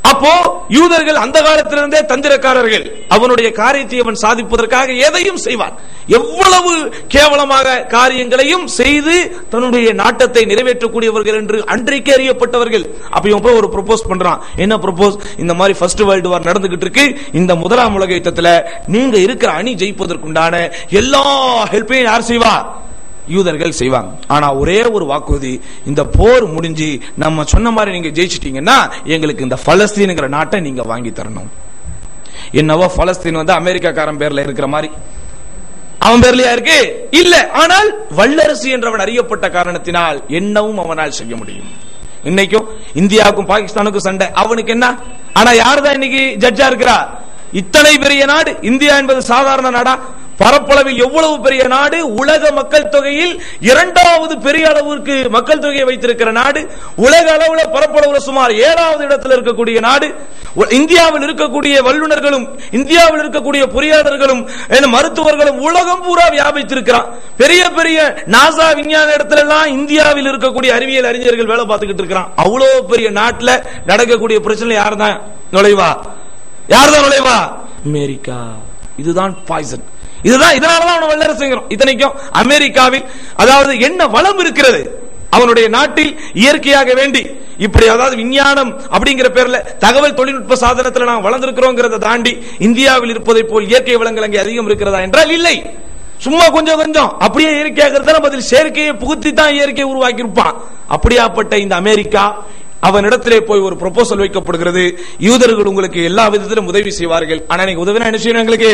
A: அப்போ யூதர்கள் அந்த காலத்திலிருந்தே தந்திரக்காரர்கள். அவனுடைய காரியத்தை அவன் சாதிப்பதற்காக எதையும் செய்வான். எவ்வளவு கேவலமாக காரியங்களையும் செய்து தன்னுடைய நாட்டத்தை நிறைவேற்றக்கூடியவர்கள் என்று அன்றைக்கு அறியப்பட்டவர்கள். அப்ப இவன் போய் ஒரு ப்ரொபோஸ் பண்றான். என்ன ப்ரொபோஸ்? இந்த மாதிரி ஃபர்ஸ்ட் வேர்ல்டு வார் நடந்துகிட்டு இருக்கு, இந்த முதலாம் உலக யுத்தத்துல நீங்க இருக்கிற அணி ஜெயிப்பதற்குண்டான எல்லா ஹெல்ப்பையும் யார் செய்வா? யூதர்கள் செய்வாங்க. ஆனா ஒரே ஒரு வாக்குறுதி, இந்த போர் முடிஞ்சு நம்ம சொன்ன மாதிரி நீங்க ஜெயிச்சிட்டீங்கன்னா எங்களுக்கு இந்த பலஸ்தீன்ங்கிற நாட்டை நீங்க வாங்கி தரணும். என்னவோ பலஸ்தீன் வந்து அமெரிக்காக்காரன் பேர்ல இருக்கிற மாதிரி அவன் பேர்லயா இருக்கு? இல்ல. ஆனால் வல்லரசு என்றவன் அறியப்பட்ட காரணத்தினால் என்னவும் அவனால் செய்ய முடியும். இன்னைக்கும் இந்தியாவுக்கும் பாகிஸ்தானுக்கும் சண்டை, அவனுக்கு என்ன? ஆனா யாருதான் இன்னைக்கு ஜட்ஜா இருக்கிறா? இத்தனை பெரிய நாடு இந்தியா என்பது சாதாரண நாடா? பரப்பளவில் எவ்வளவு பெரிய நாடு, உலக மக்கள் தொகையில் இரண்டாவது பெரிய அளவிற்கு மக்கள் தொகையை வைத்திருக்கிற நாடு, உலக அளவில் பரப்பளவுல சுமார் ஏழாவது இடத்தில் இருக்கக்கூடிய நாடு. இந்தியாவில் இருக்கக்கூடிய வல்லுநர்களும் இந்தியாவில் இருக்கக்கூடிய பொறியாளர்களும் மருத்துவர்களும் உலகம் பூரா வியாபித்திருக்கிறான். பெரிய பெரிய நாசா விஞ்ஞான இடத்துல எல்லாம் இந்தியாவில் இருக்கக்கூடிய அறிவியல் அறிஞர்கள் வேலை பார்த்துக்கிட்டு இருக்கிறான். அவ்வளவு பெரிய நாட்டில் நடக்கக்கூடிய பிரச்சனை யார் தான் நுழைவா? யார் தான் நுழைவா? அமெரிக்கா. இதுதான் பாய்சன். இதுதான் இதனாலதான் அவன் வல்லரசுங்கிறோம். இத்தனைக்கும் அமெரிக்காவில் அதாவது என்ன வளம் இருக்கிறது அவனுடைய நாட்டில் இயற்கையாக வேண்டி, இப்படி அதாவது விஞ்ஞானம் அப்படிங்கிற பேர்ல தகவல் தொழில்நுட்ப சாதனத்தில் நாம் வளர்ந்திருக்கிறோங்கிறத தாண்டி இந்தியாவில் இருப்பதை போல் இயற்கை வளங்கள் அங்கே அதிகம் இருக்கிறதா என்றால் இல்லை. சும்மா கொஞ்சம் கொஞ்சம் அப்படியே இயற்கையாக பதில் செயற்கையை புகுத்தி தான் இயற்கையை உருவாக்கி இருப்பான். அப்படியாப்பட்ட இந்த அமெரிக்கா அவனிடத்திலே போய் ஒரு ப்ரொபோசல் வைக்கப்படுகிறது. யூதர்கள் உங்களுக்கு எல்லா விதத்திலும் உதவி செய்வார்கள், ஆனா நீங்க உதவினா என்ன செய்யணும்? எங்களுக்கு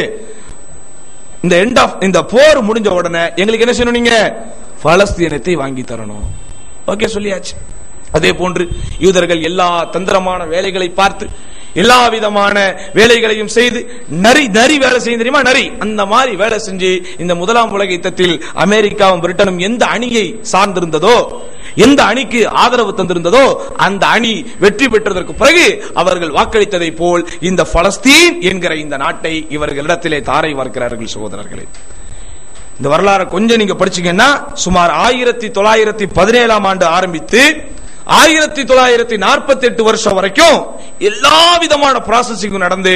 A: இந்த எண்ட் ஆஃப் இந்த போர் முடிஞ்ச உடனே எங்களுக்கு என்ன செய்யணும்? நீங்க பலஸ்தீனத்தை வாங்கி தரணும். ஓகே, சொல்லியாச்சு. அதே போன்று யூதர்கள் எல்லா தந்திரமான வேலைகளை பார்த்து எல்லா விதமான வேலைகளையும் செய்து நரி நரி வேலை செய்ய தெரியுமா? நரி அந்த மாதிரி வேலை செஞ்சு இந்த முதலாம் உலக யுத்தத்தில் அமெரிக்காவும் பிரிட்டனும் எந்த அணியை சார்ந்திருந்ததோ, எந்த அணிக்கு ஆதரவு தந்திருந்ததோ அந்த அணி வெற்றி பெற்றதற்கு பிறகு அவர்கள் வாக்களித்ததை போல் இந்த பலஸ்தீன் என்கிற இந்த நாட்டை இவர்களிடத்திலே தாரை வார்க்கிறார்கள். சகோதரர்களே, இந்த வரலாறு கொஞ்சம் நீங்க படிச்சீங்கன்னா சுமார் ஆயிரத்தி தொள்ளாயிரத்தி பதினேழாம் ஆண்டு ஆரம்பித்து ஆயிரத்தி தொள்ளாயிரத்தி நாற்பத்தி எட்டு வருஷம் வரைக்கும் எல்லா விதமான ப்ராசஸிங் நடந்து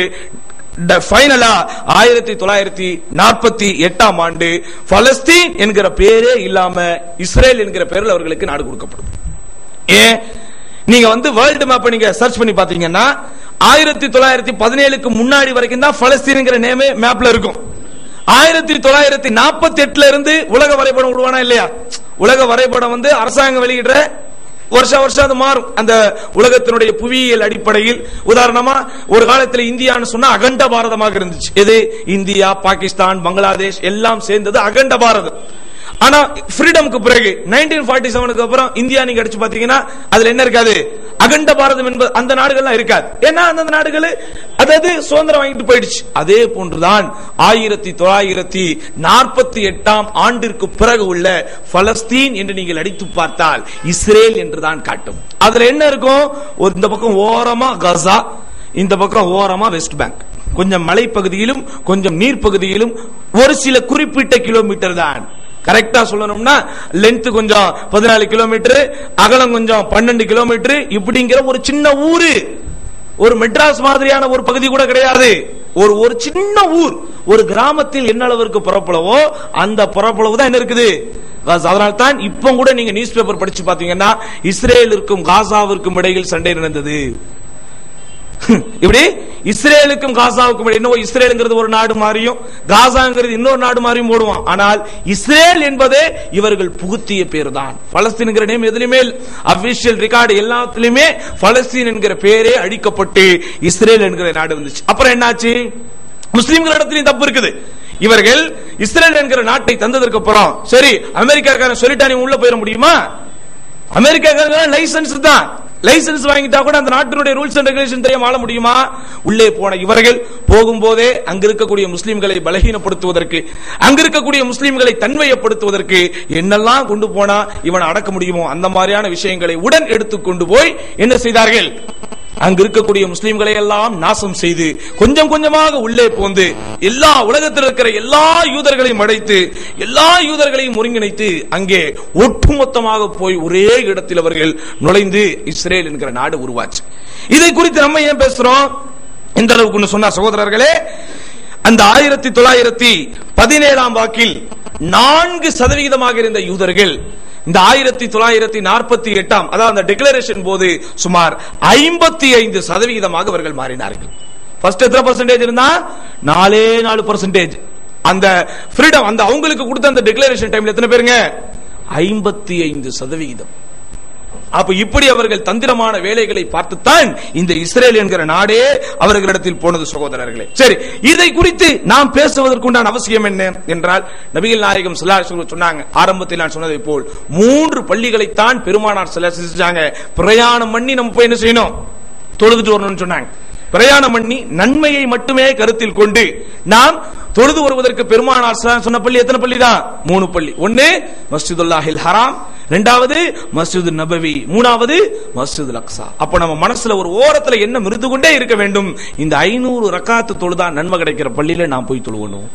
A: ஃபைனலா ஆயிரத்தி தொள்ளாயிரத்தி நாற்பத்தி எட்டாம் ஆண்டு பலஸ்தீன் என்கிற பேரே இல்லாம இஸ்ரேல் என்கிற பேரில் அவர்களுக்கு நாடு கொடுக்கப்படும். ஏன்? நீங்க வந்து வேர்ல்டு மேப் நீங்க சர்ச் பண்ணி பாத்தீங்கன்னா ஆயிரத்தி தொள்ளாயிரத்தி பதினேழுக்கு முன்னாடி வரைக்கும் தான் பலஸ்தீன்ங்கிற நேமே மேப்ல இருக்கும். ஆயிரத்தி தொள்ளாயிரத்தி நாற்பத்தி எட்டுல இருந்து உலக வரைபடம் விடுவானா இல்லையா? உலக வரைபடம் வந்து அரசாங்கம் வெளியிடுற வருஷம் வருஷம் அது மாறும். அந்த உலகத்தினுடைய புவியியல் அடிப்படையில் உதாரணமா ஒரு காலத்தில் இந்தியான்னு சொன்னா அகண்ட பாரதமாக இருந்துச்சு. எது? இந்தியா, பாகிஸ்தான், பங்களாதேஷ் எல்லாம் சேர்ந்தது அகண்ட பாரதம். ஆனா ஃப்ரீடம்க்கு பிறகு நைன்டீன் ஃபார்ட்டி செவனுக்கு அப்புறம் இந்தியா நீங்க அடிச்சு பாத்தீங்கன்னா அதுல என்ன இருக்காது? அகண்ட பாரதம் என்பது அந்த நாடுகள்லாம் இருக்காது. ஏன்னா அந்த நாடுகள் அதாவது சுதந்திரம் வாங்கிட்டு போயிடுச்சு. அதே போன்றுதான் ஆயிரத்தி தொள்ளாயிரத்தி நாற்பத்தி எட்டாம் ஆண்டிற்கு பிறகு உள்ள பலஸ்தீன் என்று நீங்கள் அடித்து பார்த்தால் இஸ்ரேல் என்றுதான் காட்டும். அதுல என்ன இருக்கும்? இந்த பக்கம் ஓரமா கசா, இந்த பக்கம் ஓரமா வெஸ்ட் பேங்க், கொஞ்சம் மலைப்பகுதியிலும் கொஞ்சம் நீர் பகுதியிலும் ஒரு சில குறிப்பிட்ட கிலோமீட்டர் தான். கரெக்டா சொல்லணும்னா லென்த் கொஞ்சம் பதினாலு கிலோமீட்டர், அகலம் கொஞ்சம் பன்னெண்டு கிலோமீட்டர், இப்படிங்கிற ஒரு சின்ன ஊரு. ஒரு மெட்ராஸ் மாதிரியான ஒரு பகுதி கூட கிடையாது. ஒரு ஒரு சின்ன ஊர், ஒரு கிராமத்தில் என்ன அளவிற்கு பரப்பளவோ அந்த பரப்பளவு தான் என்ன இருக்குது. அதனால்தான் இப்ப கூட நீங்க நியூஸ் பேப்பர் படிச்சு பாத்தீங்கன்னா இஸ்ரேலுக்கும் காசாவிற்கும் இடையில் சண்டை நடந்தது. இப்படி இஸ்ரேலுக்கும் காசாவுக்கும் என்னவோ இஸ்ரேலுங்கிறது ஒரு நாடு மாறியும் காசாங்கிறது இன்னொரு நாடு மாறியும் போடுவான். ஆனால் இஸ்ரேல் என்பதே இவர்கள் புகுத்திய பேர் தான். பலஸ்தீன்ங்கிற நேம் எதுலையுமே அபிஷியல் ரெக்கார்டு எல்லாத்திலுமே பலஸ்தீன் என்கிற பேரே அடிக்கப்பட்டு இஸ்ரேல் என்கிற நாடு வந்துச்சு. அப்புறம் என்னாச்சு? முஸ்லிம்கள் இடத்திலும் தப்பு இருக்குது. இவர்கள் இஸ்ரேல் என்கிற நாட்டை தந்ததற்கு அப்புறம் சரி அமெரிக்காக்காரன் சொல்லிட்டா நீ உள்ள போயிட முடியுமா? அமெரிக்காக்காரன் லைசன்ஸ் தான், லைசன்ஸ் வாங்கிட்டா கூட அந்த நாட்டினுடைய ரூல்ஸ் அண்ட் ரெகுலேஷன் தெரியாம ஆள முடியுமா? உள்ளே போன இவர்கள் போகும்போதே அங்க இருக்கக்கூடிய முஸ்லிம்களை பலகீனப்படுத்துவதற்கு, அங்க இருக்கக்கூடிய முஸ்லிம்களை தன்மையப்படுத்துவதற்கு என்னெல்லாம் கொண்டு போனா இவனை அடக்க முடியுமோ அந்த மாதிரியான விஷயங்களை உடன் எடுத்துக்கொண்டு போய் என்ன செய்தார்கள்? அங்க இருக்கக்கூடிய முஸ்லிம்களை எல்லாம் நாசம் செய்து கொஞ்சம் கொஞ்சமாக உள்ளே போந்து எல்லா உலகத்தில் இருக்கிற எல்லா யூதர்களையும் அடைத்து எல்லா யூதர்களையும் ஒருங்கிணைத்து அங்கே ஒட்டுமொத்தமாக போய் ஒரே இடத்தில் அவர்கள் நுழைந்து இஸ்ரேல் என்கிற நாடு உருவாச்சு. இதை குறித்து நம்ம ஏன் பேசுறோம் இந்த அளவுக்கு சொன்ன சகோதரர்களே, அந்த ஆயிரத்தி தொள்ளாயிரத்தி பதினேழாம் வாக்கில் நான்கு சதவிகிதமாக இருந்த யூதர்கள் இந்த ஆயிரத்தி தொள்ளாயிரத்தி நாற்பத்தி எட்டாம் அதாவது அந்த டிக்ளரேஷன் போது சுமார் ஐம்பத்தி ஐந்து சதவிகிதமாக அவர்கள் மாறினார்கள். ஃபர்ஸ்ட் எத்தனை பர்சன்டேஜ் இருந்தா நாலே நாலு பர்சன்டேஜ் அந்த ஃப்ரீடம் அந்த அவங்களுக்கு கொடுத்த அந்த டிக்ளரேஷன் டைம்ல எத்தனை பேருங்க ஐம்பத்தி ஐந்து சதவிகிதம். அப்ப இப்படி அவர்கள் தந்திரமான வேலைகளை பார்த்துத்தான் இந்த இஸ்ரேல் என்கிற நாடே அவர்களிடத்தில் போனது சகோதரர்களே. சரி, இதை குறித்து நாம் பேசுவதற்குண்டான அவசியம் என்ன என்றால், நபிகள் நாயகம் ஸல்லல்லாஹு அலைஹி வஸல்லம் சொன்னாங்க, ஆரம்பத்தில் நான் சொன்னதை போல் மூன்று பள்ளிகளைத்தான் பெருமானார் ஸல்லல்லாஹு அலைஹி வஸல்லம் செஞ்சாங்க. பிரயாணம் பண்ணி நம்ம போய் என்ன செய்யணும், தொழுதுட்டு வரணும்னு சொன்னாங்க. பிரயாணம் பண்ணி நன்மையை மட்டுமே கருத்தில் கொண்டு நாம் தொழுது வருவதற்கு பெருமானார் சொன்ன பள்ளி எத்தனை பள்ளி தான்? மூணு பள்ளி. ஒன்னு மஸ்ஜிதுல்லாஹில் ஹராம், இரண்டாவது மஸ்ஜிது நபவி, மூணாவது மஸ்ஜிதுல் அக்ஸா. அப்ப நம்ம மனசுல ஒரு ஓரத்துல என்ன மிருது கொண்டே இருக்க வேண்டும், இந்த ஐநூறு ரக்காத்து தொழுதா நன்மை கிடைக்கிற பள்ளியில நாம் போய் தொழுவணும்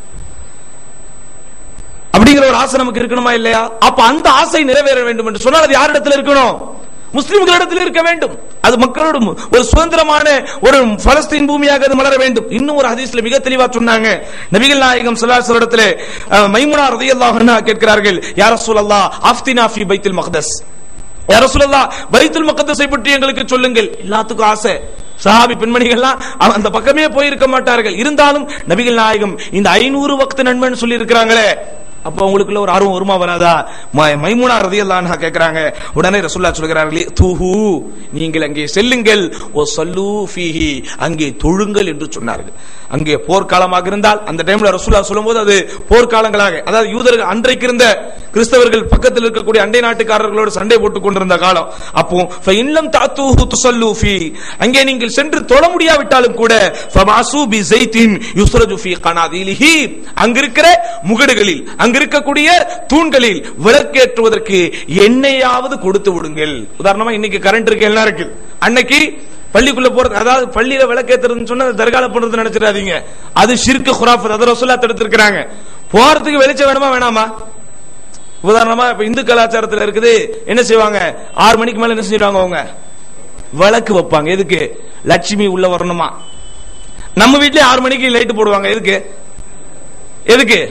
A: அப்படிங்கிற ஒரு ஆசை நமக்கு இருக்கணுமா இல்லையா? அப்ப அந்த ஆசை நிறைவேற வேண்டும் என்று சொன்னால் அது யாரிடத்தில் இருக்கணும்? முஸ்லிம்களிடத்தில் இருக்க வேண்டும். அது மக்களோட ஒரு சுதந்திரமான ஒரு பலஸ்தீன் பூமியாக அது மலர வேண்டும். இன்னும் ஒரு ஹதீஸ்ல மிக தெளிவா சொன்னாங்க, நபிகள் நாயகம் ஸல்லல்லாஹு அலைஹி வஸல்லம் மைமுனா ரலியல்லாஹு அன்ஹா கேட்கிறார்கள், யா ரசூலல்லாஹ் அஃப்தினா ஃபீ பைத்துல் மக்தஸ், யா ரசூலல்லாஹ் பைத்துல் மக்தஸை பற்றி எங்களுக்கு சொல்லுங்கள். எல்லாத்துக்கும் ஆசை. சஹாபி பெண்மணிகள்லாம் அந்த பக்கமே போயிருக்க மாட்டார்கள். இருந்தாலும் நபிகள் நாயகம் இந்த ஐநூறு வக்த் நன்மைன்னு சொல்லி இருக்கிறாங்களே, அப்ப உங்களுக்குள்ள ஒரு ஆர்வம் வருமா வராதா? மைமுனா ரலியல்லாஹு அன்ஹா கேக்குறாங்க. உடனே ரசூலுல்லாஹ் சொல்கிறார்கள், தூஹு நீங்கள் அங்கே செல்லுங்கள், ஓ ஸல்லூ ஃபீஹி அங்கே தொழுங்கள் என்று சொன்னார்கள். அங்கே போர்க்காலமாக இருந்தால் அந்த டைம்ல ரசூலுல்லாஹ் சொல்லும்போது அது போர்க்காலங்களாக, அதாவது யூதர்கள் அன்றைக்கு இருந்த கிறிஸ்தவர்கள் பக்கத்தில் இருக்கக்கூடிய அண்டை நாட்டுக்காரர்களோடு சண்டை போட்டுக் கொண்டிருந்த காலம். அப்போ ஃபஇன்லம் தஅத்தூஹு துஸல்லூ ஃபீ அங்கே நீங்கள் சென்று தொழ முடியாவிட்டாலும் கூட ஃபமாசூ பி ஸைத்தின் யுஸ்ரஜு ஃபீ கனாதீலிஹி அங்கிருக்கிற முகடுகளில் அங்க இருக்கக்கூடிய தூண்களில் விளக்கேற்றுவதற்கு எண்ணெயாவது கொடுத்து விடுங்கள். உதாரணமா இன்னைக்கு கரண்ட் இருக்கு, எல்லாம் இருக்கு. அன்னைக்கு பள்ளிக்குள்ள போறது, அதாவது பள்ளியில விளக்கேற்றுறதுன்னு சொன்னா தர்கால போறது நினைச்சிடாதீங்க, அது ஷிர்க் குராஃபத். அதை ரசூலுல்லாஹ் தடுத்திருக்கிறாங்க. போறதுக்கு வெளிச்சம் வேணுமா வேணாமா? உதாரணமா இப்ப இந்து கலாச்சாரத்தில் இருக்குது, என்ன செய்வாங்க, ஆறு மணிக்கு மேல என்ன செஞ்சிருவாங்க, அவங்க விளக்கு வைப்பாங்க. எதுக்கு? லட்சுமி உள்ள வரணுமா. நம்ம வீட்லயே ஆறு மணிக்கு லைட் போடுவாங்க. எதுக்கு? எதுக்கு?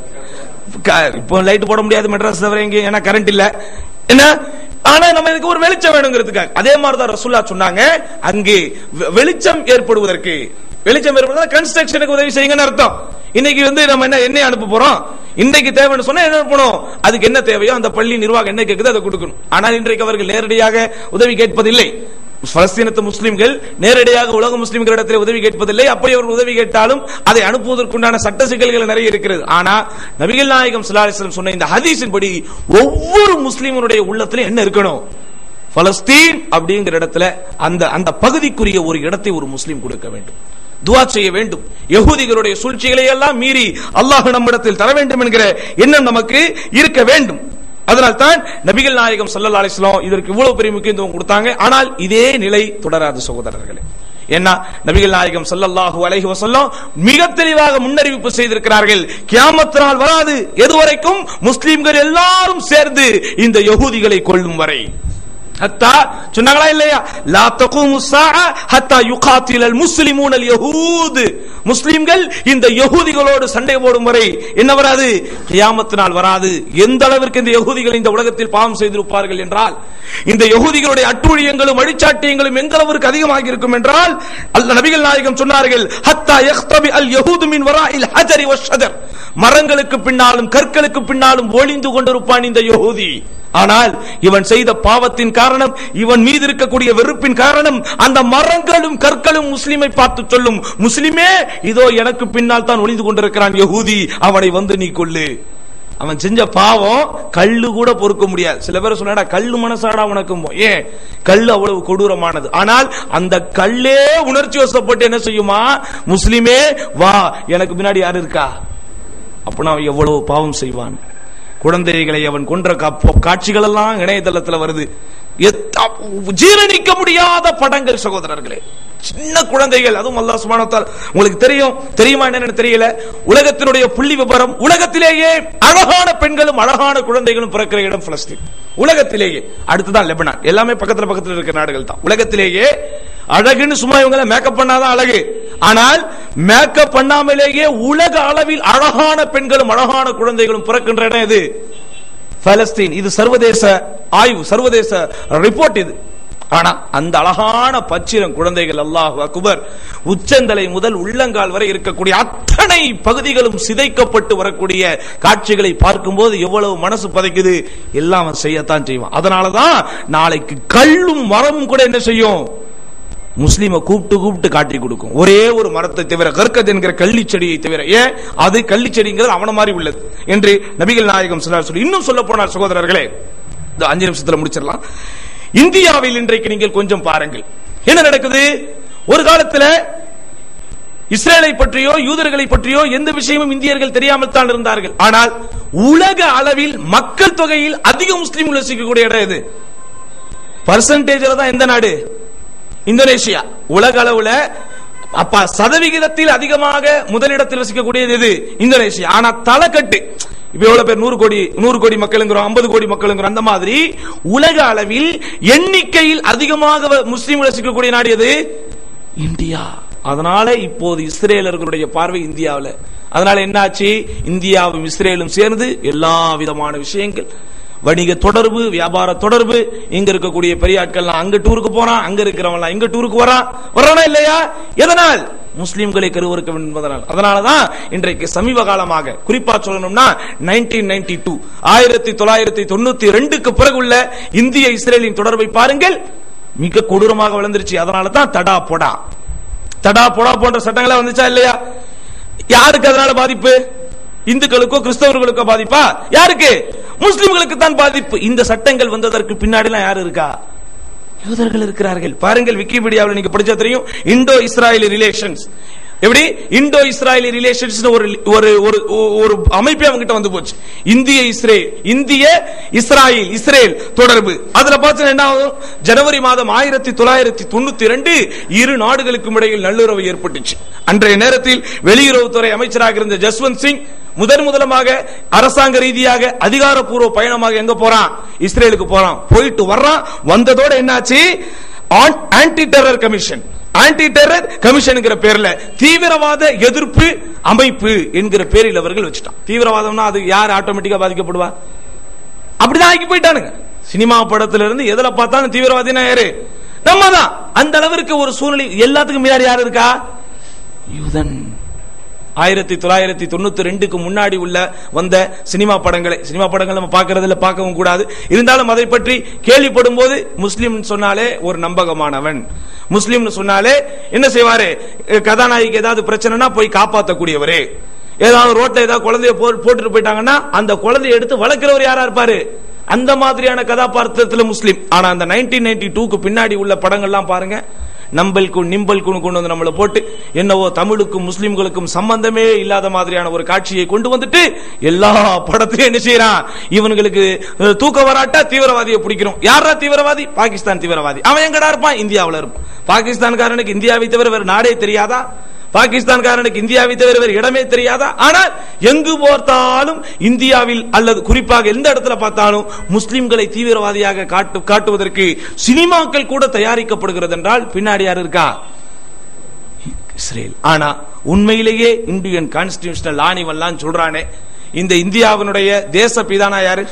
A: இப்போ லைட் போட முடியாது மெட்ராஸ் தவிர எங்க, ஏன்னா கரண்ட் இல்ல. என்ன, ஆனா நம்ம இதுக்கு ஒரு வெளிச்சம் வேணுங்கிறதுக்காக. அதே மாதிரிதான் ரசூலுல்லாஹ் சொன்னாங்க, அங்கே வெளிச்சம் ஏற்படுவதற்கு, வெளிச்சம் ஏற்படுவதற்கு கன்ஸ்ட்ரக்ஷனுக்கு உதவி செய்யுங்கன்னு அர்த்தம். இன்னைக்கு வந்து நம்ம என்ன எண்ணெய் அனுப்ப போறோம், இன்னைக்கு தேவைன்னு சொன்னா என்ன அனுப்பணும், அதுக்கு என்ன தேவையோ அந்த பள்ளி நிர்வாகம் என்ன கேட்குது அதை கொடுக்கணும். ஆனால் இன்றைக்கு அவர்கள் நேரடியாக உதவி கேட்பதில்லை. பலஸ்தீனத்து முஸ்லிம்கள் நேரடியாக உலக முஸ்லிம்களிடத்தில் உதவி கேட்பதில்லை. அப்படி அவர்கள் உதவி கேட்டாலும் அதை அனுப்புவதற்குண்டான சட்ட சிக்கல்கள் நிறைய இருக்கிறது. ஆனா நபிகள் நாயகம் ஸல்லல்லாஹு அலைஹி வஸல்லம் சொன்ன இந்த ஹதீஸின் படி ஒவ்வொரு முஸ்லிமனுடைய உள்ளத்துல என்ன இருக்கணும், பலஸ்தீன் அப்படிங்கிற இடத்துல அந்த அந்த பகுதிக்குரிய ஒரு இடத்தை ஒரு முஸ்லிம் கொடுக்க வேண்டும், துஆ செய்ய வேண்டும். யகூதிகளுடைய சூழ்ச்சிகளை எல்லாம் மீறி அல்லாஹ் நம்மிடத்தில் தர வேண்டும் என்கிற எண்ணம் நமக்கு இருக்க வேண்டும். அதனால் தான் நபிகள் நாயகம் ஸல்லல்லாஹு அலைஹி வஸல்லம் இதற்கு இவ்வளவு பெரிய முக்கியத்துவம் கொடுத்தாங்க. ஆனால் இதே நிலை தொடராது சகோதரர்களே. என்ன, நபிகள் நாயகம் ஸல்லல்லாஹு அலைஹி வஸல்லம் மிக தெளிவாக முன்னறிவிப்பு செய்திருக்கிறார்கள், கியாமத் நாள் வராது எதுவரைக்கும் முஸ்லிம்கள் எல்லாரும் சேர்ந்து இந்த யகூதிகளை கொல்லும் வரை. ஹத்தா சொன்னாங்களா இல்லையா, லா தகூமு ஸாஅ ஹத்தா யுகாத்திலல் முஸ்லிமூனல் யஹூத், முஸ்லிம்கள் இந்த யகூதிகளோடு சண்டை போடும் வரை என்ன வராது, கியாமத் நாள் வராது. எந்த அளவிற்கு இந்த யகூதிகள் இந்த உலகத்தில் பாவம் செய்திருப்பார்கள் என்றால், இந்த யகூதிகளுடைய அட்டூழியங்களும் அழிச்சாட்டியங்களும் எந்த அளவிற்கு அதிகமாக இருக்கும் என்றால், அல்லாஹ் நபிகள் நாயகம் சொன்னார்கள், ஹத்தா யக்தபி அல் யஹூது மின் வராஇல் ஹஜரி வஷ்ஷஜர், மரங்களுக்கு பின்னாலும் கற்களுக்கு பின்னாலும் ஒளிந்து கொண்டிருப்பான் இந்த யஹூதி. ஆனால் இவன் செய்த பாவத்தின் காரணம், இவன் மீது இருக்கக்கூடிய வெறுப்பின் காரணம், அந்த மரங்களும் கற்களும் முஸ்லிமை பார்த்து சொல்லும், முஸ்லிமே இதோ எனக்கு பின்னால் தான் ஒளிந்து கொண்டிருக்கிறான் யஹூதி, அவனை வந்து நீ கொல்லு. அவன் செஞ்ச பாவம் கல்லு கூட பொறுக்க முடியாது. சில பேர் சொன்னா கல்லு மனசாடா உனக்கும், ஏன் கல்லு அவ்வளவு கொடூரமானது. ஆனால் அந்த கல்லே உணர்ச்சி வசப்பட்டு என்ன செய்யுமா, முஸ்லிமே வா எனக்கு பின்னாடி யாரு இருக்கா, அப்ப அவன் எவ்வளவு பாவம் செய்வான். குழந்தைகளை அவன் கொன்ற காட்சிகள் எல்லாம் இணையதளத்தில் வருது. ஜீரணிக்க முடியாத படங்கள் சகோதரர்களே. சின்ன குழந்தைகள், அதுவும் அல்லாஹ் சுப்ஹானஹு வ தஆலா, உங்களுக்கு தெரியும் தெரியுமா என்னன்னு தெரியல, உலகத்தினுடைய புள்ளி விபரம், உலகத்திலேயே அழகான பெண்களும் அழகான குழந்தைகளும் பிறக்கிற இடம் பலஸ்தீன். உலகத்திலேயே அடுத்துதான் லெபனான். எல்லாமே பக்கத்துல பக்கத்துல இருக்கிற நாடுகள் தான். உலகத்திலேயே அழகுன்னு சும்மா இவங்களை மேக்கப் பண்ணாதான் அழகு, ஆனால் மேக்கப் பண்ணாமலேயே உலக அளவில் அழகான பெண்களும் அழகான குழந்தைகளும் பிறக்கின்ற இடம் இது பலஸ்தீன். இது சர்வதேச ஆய்வு, சர்வதேச ரிப்போர்ட் இது. ஆனா அந்த அழகான பச்சிரம் குழந்தைகள், அல்லாஹ் அக்பர், உச்சந்தலை முதல் உள்ளங்கால் வரை இருக்கக்கூடிய அத்தனை பகுதிகளும் சிதைக்கப்பட்டு வரக்கூடிய காட்சிகளை பார்க்கும்போது எவ்வளவு மனசு பதைக்குது. எல்லாம் செய்யத்தான் செய்வான். அதனாலதான் நாளைக்கு கல்லும் மரமும் கூட என்ன செய்யும், முஸ்லீமை கூப்பிட்டு கூப்பிட்டு காட்டி கொடுக்கும். ஒரே ஒரு மரத்தை தவிர, கர்கத் என்கிற கள்ளி செடியை தவிர. ஏன் அது கள்ளி செடிங்கிறது அவன மாதிரி உள்ளது என்று நபிகள் நாயகம் ஸல்லல்லாஹு அலைஹி வஸல்லம். இன்னும் சொல்ல போனார் சகோதரர்களே, இந்த அஞ்சு நிமிஷத்துல முடிச்சிடலாம். இந்தியாவில் இன்றைக்கு நீங்கள் கொஞ்சம் பாருங்கள் என்ன நடக்குது. ஒரு காலத்தில் இஸ்ரேலை பற்றியோ யூதர்களை பற்றியோ எந்த விஷயமும் இந்தியர்கள் தெரியாமல் தான் இருந்தார்கள். ஆனால் உலக அளவில் மக்கள் தொகையில் அதிக முஸ்லீம்கள் வசிக்கக்கூடிய இடம் எது? பர்சன்டேஜ்ல தான் எந்த நாடு? இந்தோனேஷியா. உலக அளவுல அப்ப சதவிகிதத்தில் அதிகமாக முதலிடத்தில் வசிக்கக்கூடியது எது? இந்தோனேஷியா. ஆனா தலைக்கட்டு இப்ப எவ்வளவு பேர், நூறு கோடி நூறு கோடி மக்களுங்கிறோம், ஐம்பது கோடி மக்களுங்கிறோம். அந்த மாதிரி உலக அளவில் எண்ணிக்கையில் அதிகமாக முஸ்லீம்கள் வசிக்கக்கூடிய நாடு எது? இந்தியா. அதனால இப்போது இஸ்ரேலர்களுடைய பார்வை இந்தியாவில். அதனால என்னாச்சு, இந்தியாவும் இஸ்ரேலும் சேர்ந்து எல்லா விதமான விஷயங்கள், வணிக தொடர்பு, வியாபார தொடர்பு, இங்க இருக்கக்கூடிய பெரிய ஆட்கள் அங்க டூருக்கு போறான், அங்க இருக்கிறவன் இங்க டூருக்கு வரான், வரானா இல்லையா? எதனால்? முஸ்லிம்களை கருவறுக்க வேண்டும் என்பதனால். அதனாலதான் இன்றைக்கு சமீப காலமாக குறிப்பா சொல்லணும்னா நைன்டீன் நைன்டி டூ ஆயிரத்தி தொள்ளாயிரத்தி தொண்ணூத்தி ரெண்டுக்கு பிறகு உள்ள இந்திய இஸ்ரேலின் தொடர்பை பாருங்கள், மிக கொடூரமாக வளர்ந்துருச்சு. அதனாலதான் தடா பொடா தடா பொடா போன்ற சட்டங்களா வந்துச்சா இல்லையா? யாருக்கு அதனால பாதிப்பு? இந்துக்களுக்கோ கிறிஸ்தவர்களுக்கோ பாதிப்பா? யாருக்கு? முஸ்லிம்களுக்கு தான் பாதிப்பு. இந்த சட்டங்கள் வந்ததற்கு பின்னாடி யாரு இருக்கா? யூதர்கள் இருக்கிறார்கள். பாருங்கள், விக்கிபீடியாவில் நீங்க படிச்சா தெரியும். இண்டோ இஸ்ராயலி ரிலேஷன்ஸ், எப்படி இண்டோ இஸ்ராயலி ரிலேஷன்ஸ் ஒரு ஒரு ஒரு அமைப்பே அவங்கிட்ட வந்து போச்சு. இந்திய இஸ்ரேல், இந்திய இஸ்ராயல் இஸ்ரேல் தொடர்பு. அதுல பார்த்தா என்ன ஆகும், ஜனவரி மாதம் ஆயிரத்தி தொள்ளாயிரத்தி தொண்ணூத்தி ரெண்டு இரு நாடுகளுக்கும் இடையில் நல்லுறவு ஏற்பட்டுச்சு. அன்றைய நேரத்தில் வெளியுறவுத்துறை அமைச்சராக இருந்த ஜஸ்வந்த் சிங் முதன் முதலமாக அரசாங்க ரீதியாக அதிகாரப்பூர்வ பயணமாக எங்க போறான்? இஸ்ரேலுக்கு போறான். போயிட்டு வர்றான். வந்ததோட என்னாச்சு, anti terror commission, anti terror commission பேர்ல தீவிரவாத எதிர்ப்பு அமைப்பு என்கிற பேரில் அவர்கள் வச்சுட்டான். தீவிரவாதம்னா அது யார் ஆட்டோமேட்டிக்கா பாதிக்கப்படுவா? அப்படிதான் ஆக்கி போயிட்டானுங்க. சினிமா படத்துல இருந்து எதுல பார்த்தாலும் தீவிரவாதினா யாரு? நம்ம தான். அந்த அளவிற்கு ஒரு சூழ்நிலை. எல்லாத்துக்கும் முன்னாடி யாரு இருக்கா? யூதன். ஆயிரத்தி தொள்ளாயிரத்தி தொண்ணூத்தி ரெண்டுக்கு முன்னாடி உள்ள வந்த சினிமா படங்களை, சினிமா படங்கள் நம்ம பார்க்கறதுல பார்க்கவும் கூடாது, இருந்தாலும் அதை பற்றி கேள்விப்படும் போது முஸ்லிம் சொன்னாலே ஒரு நம்பகமானவன், முஸ்லிம் சொன்னாலே என்ன செய்வாரு, கதாநாயகிக்கு ஏதாவது பிரச்சனைனா போய் காப்பாற்றக்கூடியவரே, ஏதாவது ரோட்ல ஏதாவது குழந்தைய போட்டுட்டு போயிட்டாங்கன்னா அந்த குழந்தைய எடுத்து வளர்க்கிறவர் யாரா இருப்பாரு? அந்த மாதிரியான கதாபாத்திரத்தில் முஸ்லிம். ஆனா அந்த நைன்டீன் நைன்டி டூக்கு பின்னாடி உள்ள படங்கள்லாம் பாருங்க, நம்பல்கும் நிம்பல்கும் கொண்டு வந்து நம்மளை போட்டு என்னவோ தமிழுக்கும் முஸ்லிம்களுக்கும் சம்பந்தமே இல்லாத மாதிரியான ஒரு காட்சியை கொண்டு வந்துட்டு எல்லா படத்திலையும் என்ன செய்யறான், இவனுங்களுக்கு தூக்க வராட்டா தீவிரவாதியை பிடிக்கிறோம். யாரா தீவிரவாதி? பாகிஸ்தான் தீவிரவாதி. அவன் எங்கடா இருப்பான்? இந்தியாவில் இருப்பான். பாகிஸ்தான்காரனுக்கு இந்தியாவை தவிர வேறு நாடே தெரியாதா? பாகிஸ்தான்காரனுக்கு இந்தியாவை தவிர வேறு இடமே தெரியாதா? ஆனால் எங்கு பார்த்தாலும் இந்தியாவில் அல்லது குறிப்பாக எந்த இடத்துல பார்த்தாலும் முஸ்லிம்களை தீவிரவாதியாக காட்டு காட்டுவதற்கு சினிமாக்கள் கூட தயாரிக்கப்படுகிறது என்றால் பின்னாடி யார் இருக்கா? இஸ்ரேல். ஆனா உண்மையிலேயே இந்தியன் கான்ஸ்டிடியூஷனல் ஆணிவெல்லாம் சொல்றானே, இந்த இந்தியாவினுடைய தேச பிதானா யாரு?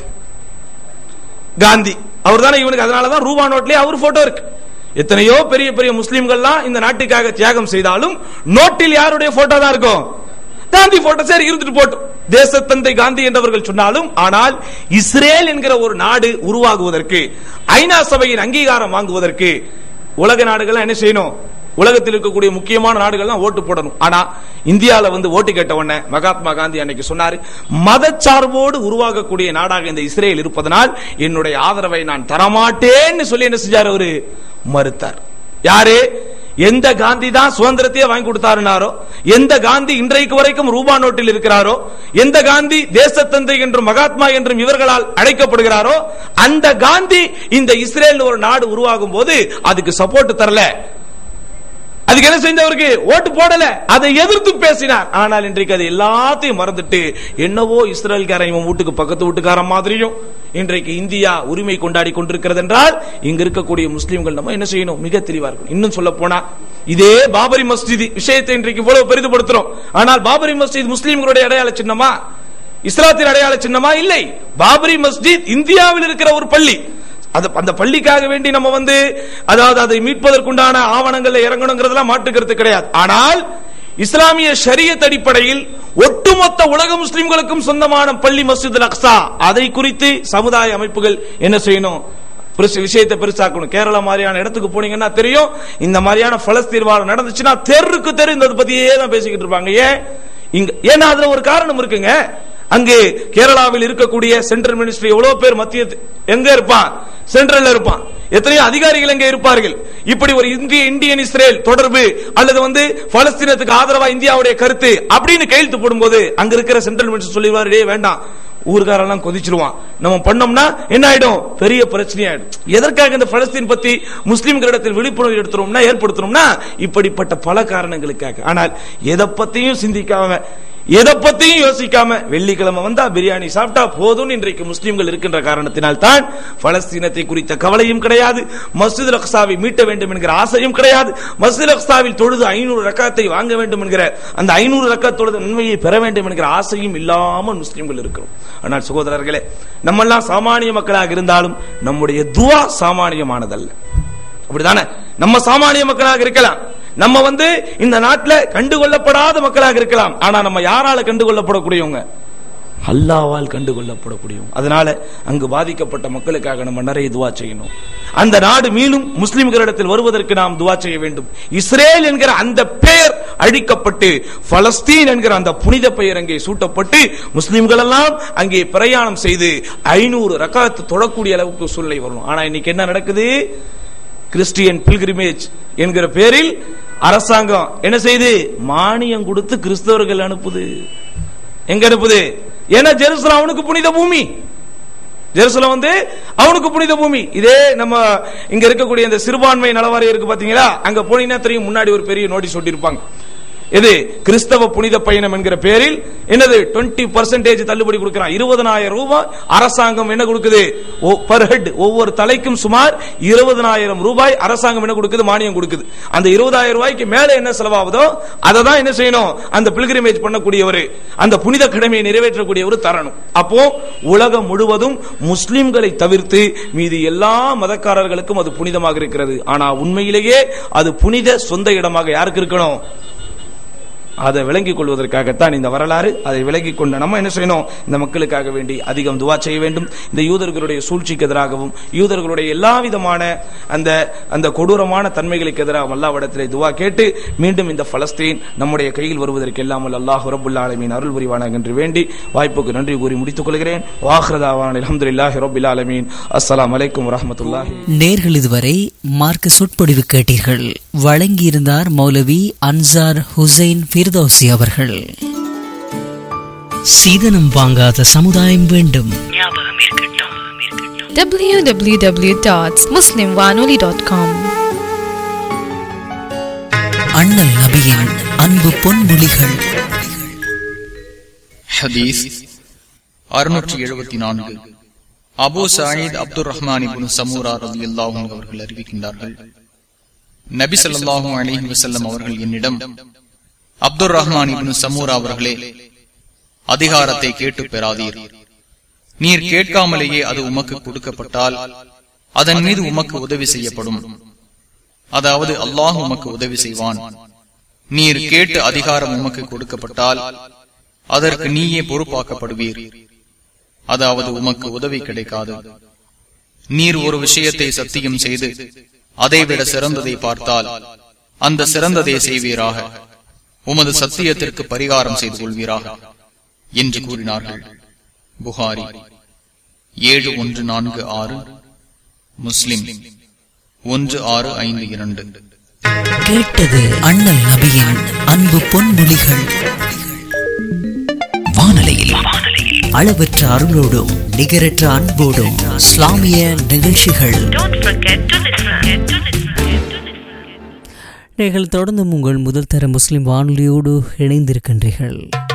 A: காந்தி. அவர் தானே இவனுக்கு. அதனாலதான் ரூபா நோட்லயே அவர் போட்டோ இருக்கு. எத்தனையோ பெரிய பெரிய முஸ்லிம்கள்லாம் இந்த நாட்டுக்காக தியாகம் செய்தாலும் நோட்டில் யாருடைய போட்டோ தான் இருக்கும்? காந்தி போட்டோ. சரி, இருந்துட்டு போட்டோம். தேசத்தந்தை காந்தி என்றவர்கள் சொன்னாலும், ஆனால் இஸ்ரேல் என்கிற ஒரு நாடு உருவாகுவதற்கு, ஐநா சபையின் அங்கீகாரம் வாங்குவதற்கு உலக நாடுகள் என்ன செய்யணும்? உலகத்தில் இருக்கக்கூடிய முக்கியமான நாடுகள் ஓட்டு போடணும். ஆனா இந்தியாவில் வந்து ஓட்டு கேட்ட உடனே மகாத்மா காந்தி அன்னைக்கு சொன்னாரு, மதச்சார்போடு உருவாகக்கூடிய நாடாக இந்த இஸ்ரேல் இருப்பதனால் என்னுடைய ஆதரவை நான் தரமாட்டேன்னு சொல்லி என்ன செஞ்சார்? அவரு மறுத்தார். யாரு? எந்த காந்தி தான் சுதந்திரத்தையே வாங்கி கொடுத்தாருனாரோ, எந்த காந்தி இன்றைக்கு வரைக்கும் ரூபா நோட்டில் இருக்கிறாரோ, எந்த காந்தி தேசத்தந்தை என்றும் மகாத்மா என்றும் இவர்களால் அழைக்கப்படுகிறாரோ, அந்த காந்தி இந்த இஸ்ரேல் ஒரு நாடு உருவாகும் போது அதுக்கு சப்போர்ட் தரல, அதுக்கு என்ன செஞ்சவருக்கு ஓட்டு போடல, அதை எதிர்த்து பேசினார். ஆனால் இன்றைக்கு அது எல்லாத்தையும் மறந்துட்டு என்னவோ இஸ்ரேல்காரன் இவன் வீட்டுக்கு பக்கத்து வீட்டுக்காரன் மாதிரியும் இன்றைக்கு இந்தியா உரிமை கொண்டாடி கொண்டிருக்கிறது என்றால், இங்க இருக்கக்கூடிய முஸ்லிம்கள் நம்ம என்ன செய்யணும்? மிக தெளிவா இருக்கும். இன்னும் சொல்ல போனா இதே பாபரி மஸ்ஜித் விஷயத்தை இன்றைக்கு இவ்வளவு பெரிதுபடுத்துறோம். ஆனால் பாபரி மஸ்ஜித் முஸ்லிம்களுடைய அடையாள சின்னமா, இஸ்லாத்தின் அடையாள சின்னமா? இல்லை. பாபரி மஸ்ஜித் இந்தியாவில் இருக்கிற ஒரு பள்ளி. அந்த பள்ளிக்காக வேண்டி நம்ம வந்து அதாவது அதை மீட்பதற்குண்டான ஆவணங்கள்ல இறங்கணுங்கிறதுலாம் மாற்றுக்கிறது கிடையாது. ஆனால் இஸ்லாமிய ஷரியத் அடிப்படையில் ஒட்டுமொத்த உலக முஸ்லிம்களுக்கும் சொந்தமான பள்ளி மஸ்ஜித் அல் அக்ஸா, அதை குறித்து சமுதாய அமைப்புகள் என்ன செய்யணும்? விஷயத்தை பெருசாக்கணும். கேரளா மாதிரியான இடத்துக்கு போனீங்கன்னா தெரியும், இந்த மாதிரியான பலஸ்தீன் வாரம் நடந்துச்சுன்னா தெருக்கு தெரு இந்த பத்தியே தான் பேசிக்கிட்டு இருப்பாங்க. ஏன் இங்க? ஏன்னா அதுல ஒரு காரணம் இருக்குங்க. அங்கே கேரளாவில் இருக்கக்கூடிய சென்ட்ரல் மினிஸ்ட்ரி எவ்வளவு பேர் மத்திய எங்க இருப்பான்? சென்ட்ரல்ல இருப்பான். எத்தனையோ அதிகாரிகள் எங்க இருப்பார்கள். இப்படி ஒரு இந்திய இந்தியன் இஸ்ரேல் தொடர்பு அல்லது வந்து பலஸ்தீனத்துக்கு ஆதரவா இந்தியாவுடைய கருத்து அப்படின்னு கையெழுத்து போடும்போது அங்க இருக்கிற சென்ட்ரல் மினிஸ்டர் சொல்லிடுவாரு, டேய் வேண்டாம், ஊர்காரெல்லாம் கொதிச்சிருவான், நம்ம பண்ணோம்னா என்ன ஆயிடும்? பெரிய பிரச்சனை ஆயிடும். எதற்காக இந்த பலஸ்தீன் பத்தி முஸ்லிம்களிடத்தில் விழிப்புணர்வு எடுத்துறோம்னா ஏற்படுத்துறோம்னா இப்படிப்பட்ட பல காரணங்களுக்காக. ஆனால் எதை பத்தியும் சிந்திக்காம, எதை பத்தியும் யோசிக்காம வெள்ளிக்கிழமை வந்தா பிரியாணி சாப்பிட்டா போதும் இன்றைக்கு முஸ்லிம்கள் இருக்கின்ற காரணத்தினால் தான் பலஸ்தீனத்தை குறித்த கவலையும் கிடையாது, மஸ்ஜித் அக்ஸாவை மீட்ட வேண்டும் என்கிற ஆசையும் கிடையாது, மஸ்ஜித் அக்ஸாவில் தொழுது ஐநூறு ரக்காத்தை வாங்க வேண்டும் என்கிற அந்த ஐநூறு ரக்காத் தொழுது நன்மையை பெற வேண்டும் என்கிற ஆசையும் இல்லாமல் முஸ்லிம்கள் இருக்கிறோம். ஆனால் சகோதரர்களே, நம்ம எல்லாம் சாமானிய மக்களாக இருந்தாலும் நம்முடைய துவா சாமானியமானதல்ல. அப்படிதானே? நம்ம சாமானிய மக்களாக இருக்கலாம், நம்ம வந்து இந்த நாட்டில் கண்டுகொள்ளப்படாத மக்களாக இருக்கலாம். ஆனா நம்ம யாரால கண்டுகொள்ளப்படக்கூடியவங்க? அல்லாஹ்வால் கண்டுகொள்ளப்படக்கூடியவங்க. அதனால அங்கு பாதிக்கப்பட்ட மக்களுக்காக நம்ம நிறைய துவா செய்யணும். அந்த நாடு மீண்டும் முஸ்லிம்களிடத்தில் வருவதற்கு நாம் துவா செய்ய வேண்டும். இஸ்ரேல் என்கிற அந்த பெயர் அழிக்கப்பட்டு பலஸ்தீன் என்கிற அந்த புனித பெயர் அங்கே சூட்டப்பட்டு முஸ்லிம்கள் எல்லாம் அங்கே பிரயாணம் செய்து ஐநூறு ரக்காத் தொழக்கூடிய அளவுக்கு சூழ்நிலை வரணும். ஆனா இன்னைக்கு என்ன நடக்குது? கிறிஸ்டியன் பில்கிரிமேஜ் என்கிற பேரில் அரசாங்கம் என்ன செய்து மானியம் கொடுத்து கிறிஸ்தவர்கள் அனுப்புது. எங்க அனுப்புது? ஏன்னா ஜெருசலம் அவனுக்கு புனித பூமி. ஜெருசலம் வந்து அவனுக்கு புனித பூமி. இதே நம்ம இங்க இருக்கக்கூடிய இந்த சிறுபான்மை நலவாரியம் இருக்கு பாத்தீங்களா, அங்க போனீங்கன்னா தெரியும், முன்னாடி ஒரு பெரிய நோட்டீஸ் ஒட்டியிருப்பாங்க. இது கிறிஸ்தவ புனித பயணம் என்கிற பேரில் என்னது இருபது பர்சன்டேஜ் தள்ளுபடி கொடுக்கிறான். இருபதனாயிரம் ரூபாய் அரசாங்கம் என்ன கொடுக்குது? பர் ஹெட், ஒவ்வொரு தலைக்கும் சுமார் இருபதனாயிரம் ரூபாய் அரசாங்கம் என்ன கொடுக்குது? மானியம் கொடுக்குது. அந்த இருபதாயிரம் ரூபாய்க்கு மேல என்ன செலவாகுதோ அதை தான் என்ன செய்யணும்? அந்த பில்கிரிமேஜ் பண்ணக்கூடியவர், அந்த புனித கடமையை நிறைவேற்றக்கூடியவர் தரணும். அப்போ உலகம் முழுவதும் முஸ்லிம்களை தவிர்த்து மீது எல்லா மதக்காரர்களுக்கும் அது புனிதமாக இருக்கிறது. ஆனா உண்மையிலேயே அது புனித சொந்த இடமாக யாருக்கு இருக்கணும்? அதை விளங்கிக் கொள்வதற்காகத்தான் இந்த வரலாறு. அதை விளங்கிக் கொண்ட நம்ம என்ன செய்யணும்? இந்த மக்களுக்காக வேண்டி அதிகம் துவா செய்ய வேண்டும். இந்த யூதர்களுடைய சூழ்ச்சிக்கு எதிராகவும் யூதர்களுடைய எல்லா விதமான அந்த அந்த கொடூரமான தன்மைகளுக்கு எதிராக அல்லாஹ்விடத்திலே துவா கேட்டு மீண்டும் இந்த பலஸ்தீன் நம்முடைய கையில் வருவதற்கு எல்லாம் அல்லாஹ் ரப்புல் ஆலமீன் அருள் புரிவானாக என்று வேண்டி வாய்ப்புக்கு நன்றி கூறி முடித்துக் கொள்கிறேன். வாஹ்ரதாவான அல்ஹம்துலில்லாஹி ரப்பில் ஆலமீன். அஸ்ஸலாமு அலைக்கும் வரஹ்மத்துல்லாஹி.
B: நேர்கள் இதுவரை மார்க்க சொற்பொழிவு கேட்டீர்கள். வழங்கியிருந்தார் மௌலவி அன்சார் ஹுசைன் ஃபிர்தௌசி அவர்கள். சீதனம் வாங்காத சமுதாயம் வேண்டும்.
C: டபிள்யூ டபிள்யூ டபிள்யூ டாட் முஸ்லிம் வானொலி டாட் காம்.
B: அண்ணல் நபியின் அன்பு பொன்மொழிகள்.
D: ஹதீஸ் அறுநூற்று எழுபத்தி நான்கு. அபூ சயீத் அப்துர் ரஹ்மான் இப்னு சமூரா ரலியல்லாஹு அன்ஹு அவர்கள் அறிவிக்கின்றார்கள், நபி ஸல்லல்லாஹு அலைஹி வஸல்லம் அவர்கள் என்னிடம், அப்துர் ரஹ்மான் இப்னு சமூரா அவர்களே, அதிகாரத்தை கேட்டு பெறாதீர். நீர் கேட்காமலேயே அது உமக்கு கொடுக்கப்பட்டால் அதன் மீது உமக்கு உதவி செய்யப்படும். அதாவது அல்லாஹ் உமக்கு உதவி செய்வான். நீர் கேட்டு அதிகாரம் உமக்கு கொடுக்கப்பட்டால் அதற்கு நீயே பொறுப்பாக்கப்படுவீர். அதாவது உமக்கு உதவி கிடைக்காது. நீர் ஒரு விஷயத்தை சத்தியம் செய்து அதைவிட சிறந்ததை பார்த்தால் அந்த சிறந்ததை செய்வீராக, உமது சத்தியத்திற்கு பரிகாரம் செய்து கொள்வீராக என்று கூறினார்கள். புகாரி ஏழு ஒன்று நான்கு ஆறு, முஸ்லிம் ஒன்று ஆறு ஐந்து இரண்டு.
B: கேட்டது அண்ணல் நபியின் அன்பு பொன்மொழிகள். வானலையில் அளவற்ற அருளோடும் நிகரற்ற அன்போடும் இஸ்லாமிய நிகழ்ச்சிகள். நீங்கள் தொடர்ந்து உங்கள் முதல் தர முஸ்லிம் வானொலியோடு இணைந்திருக்கின்றீர்கள்.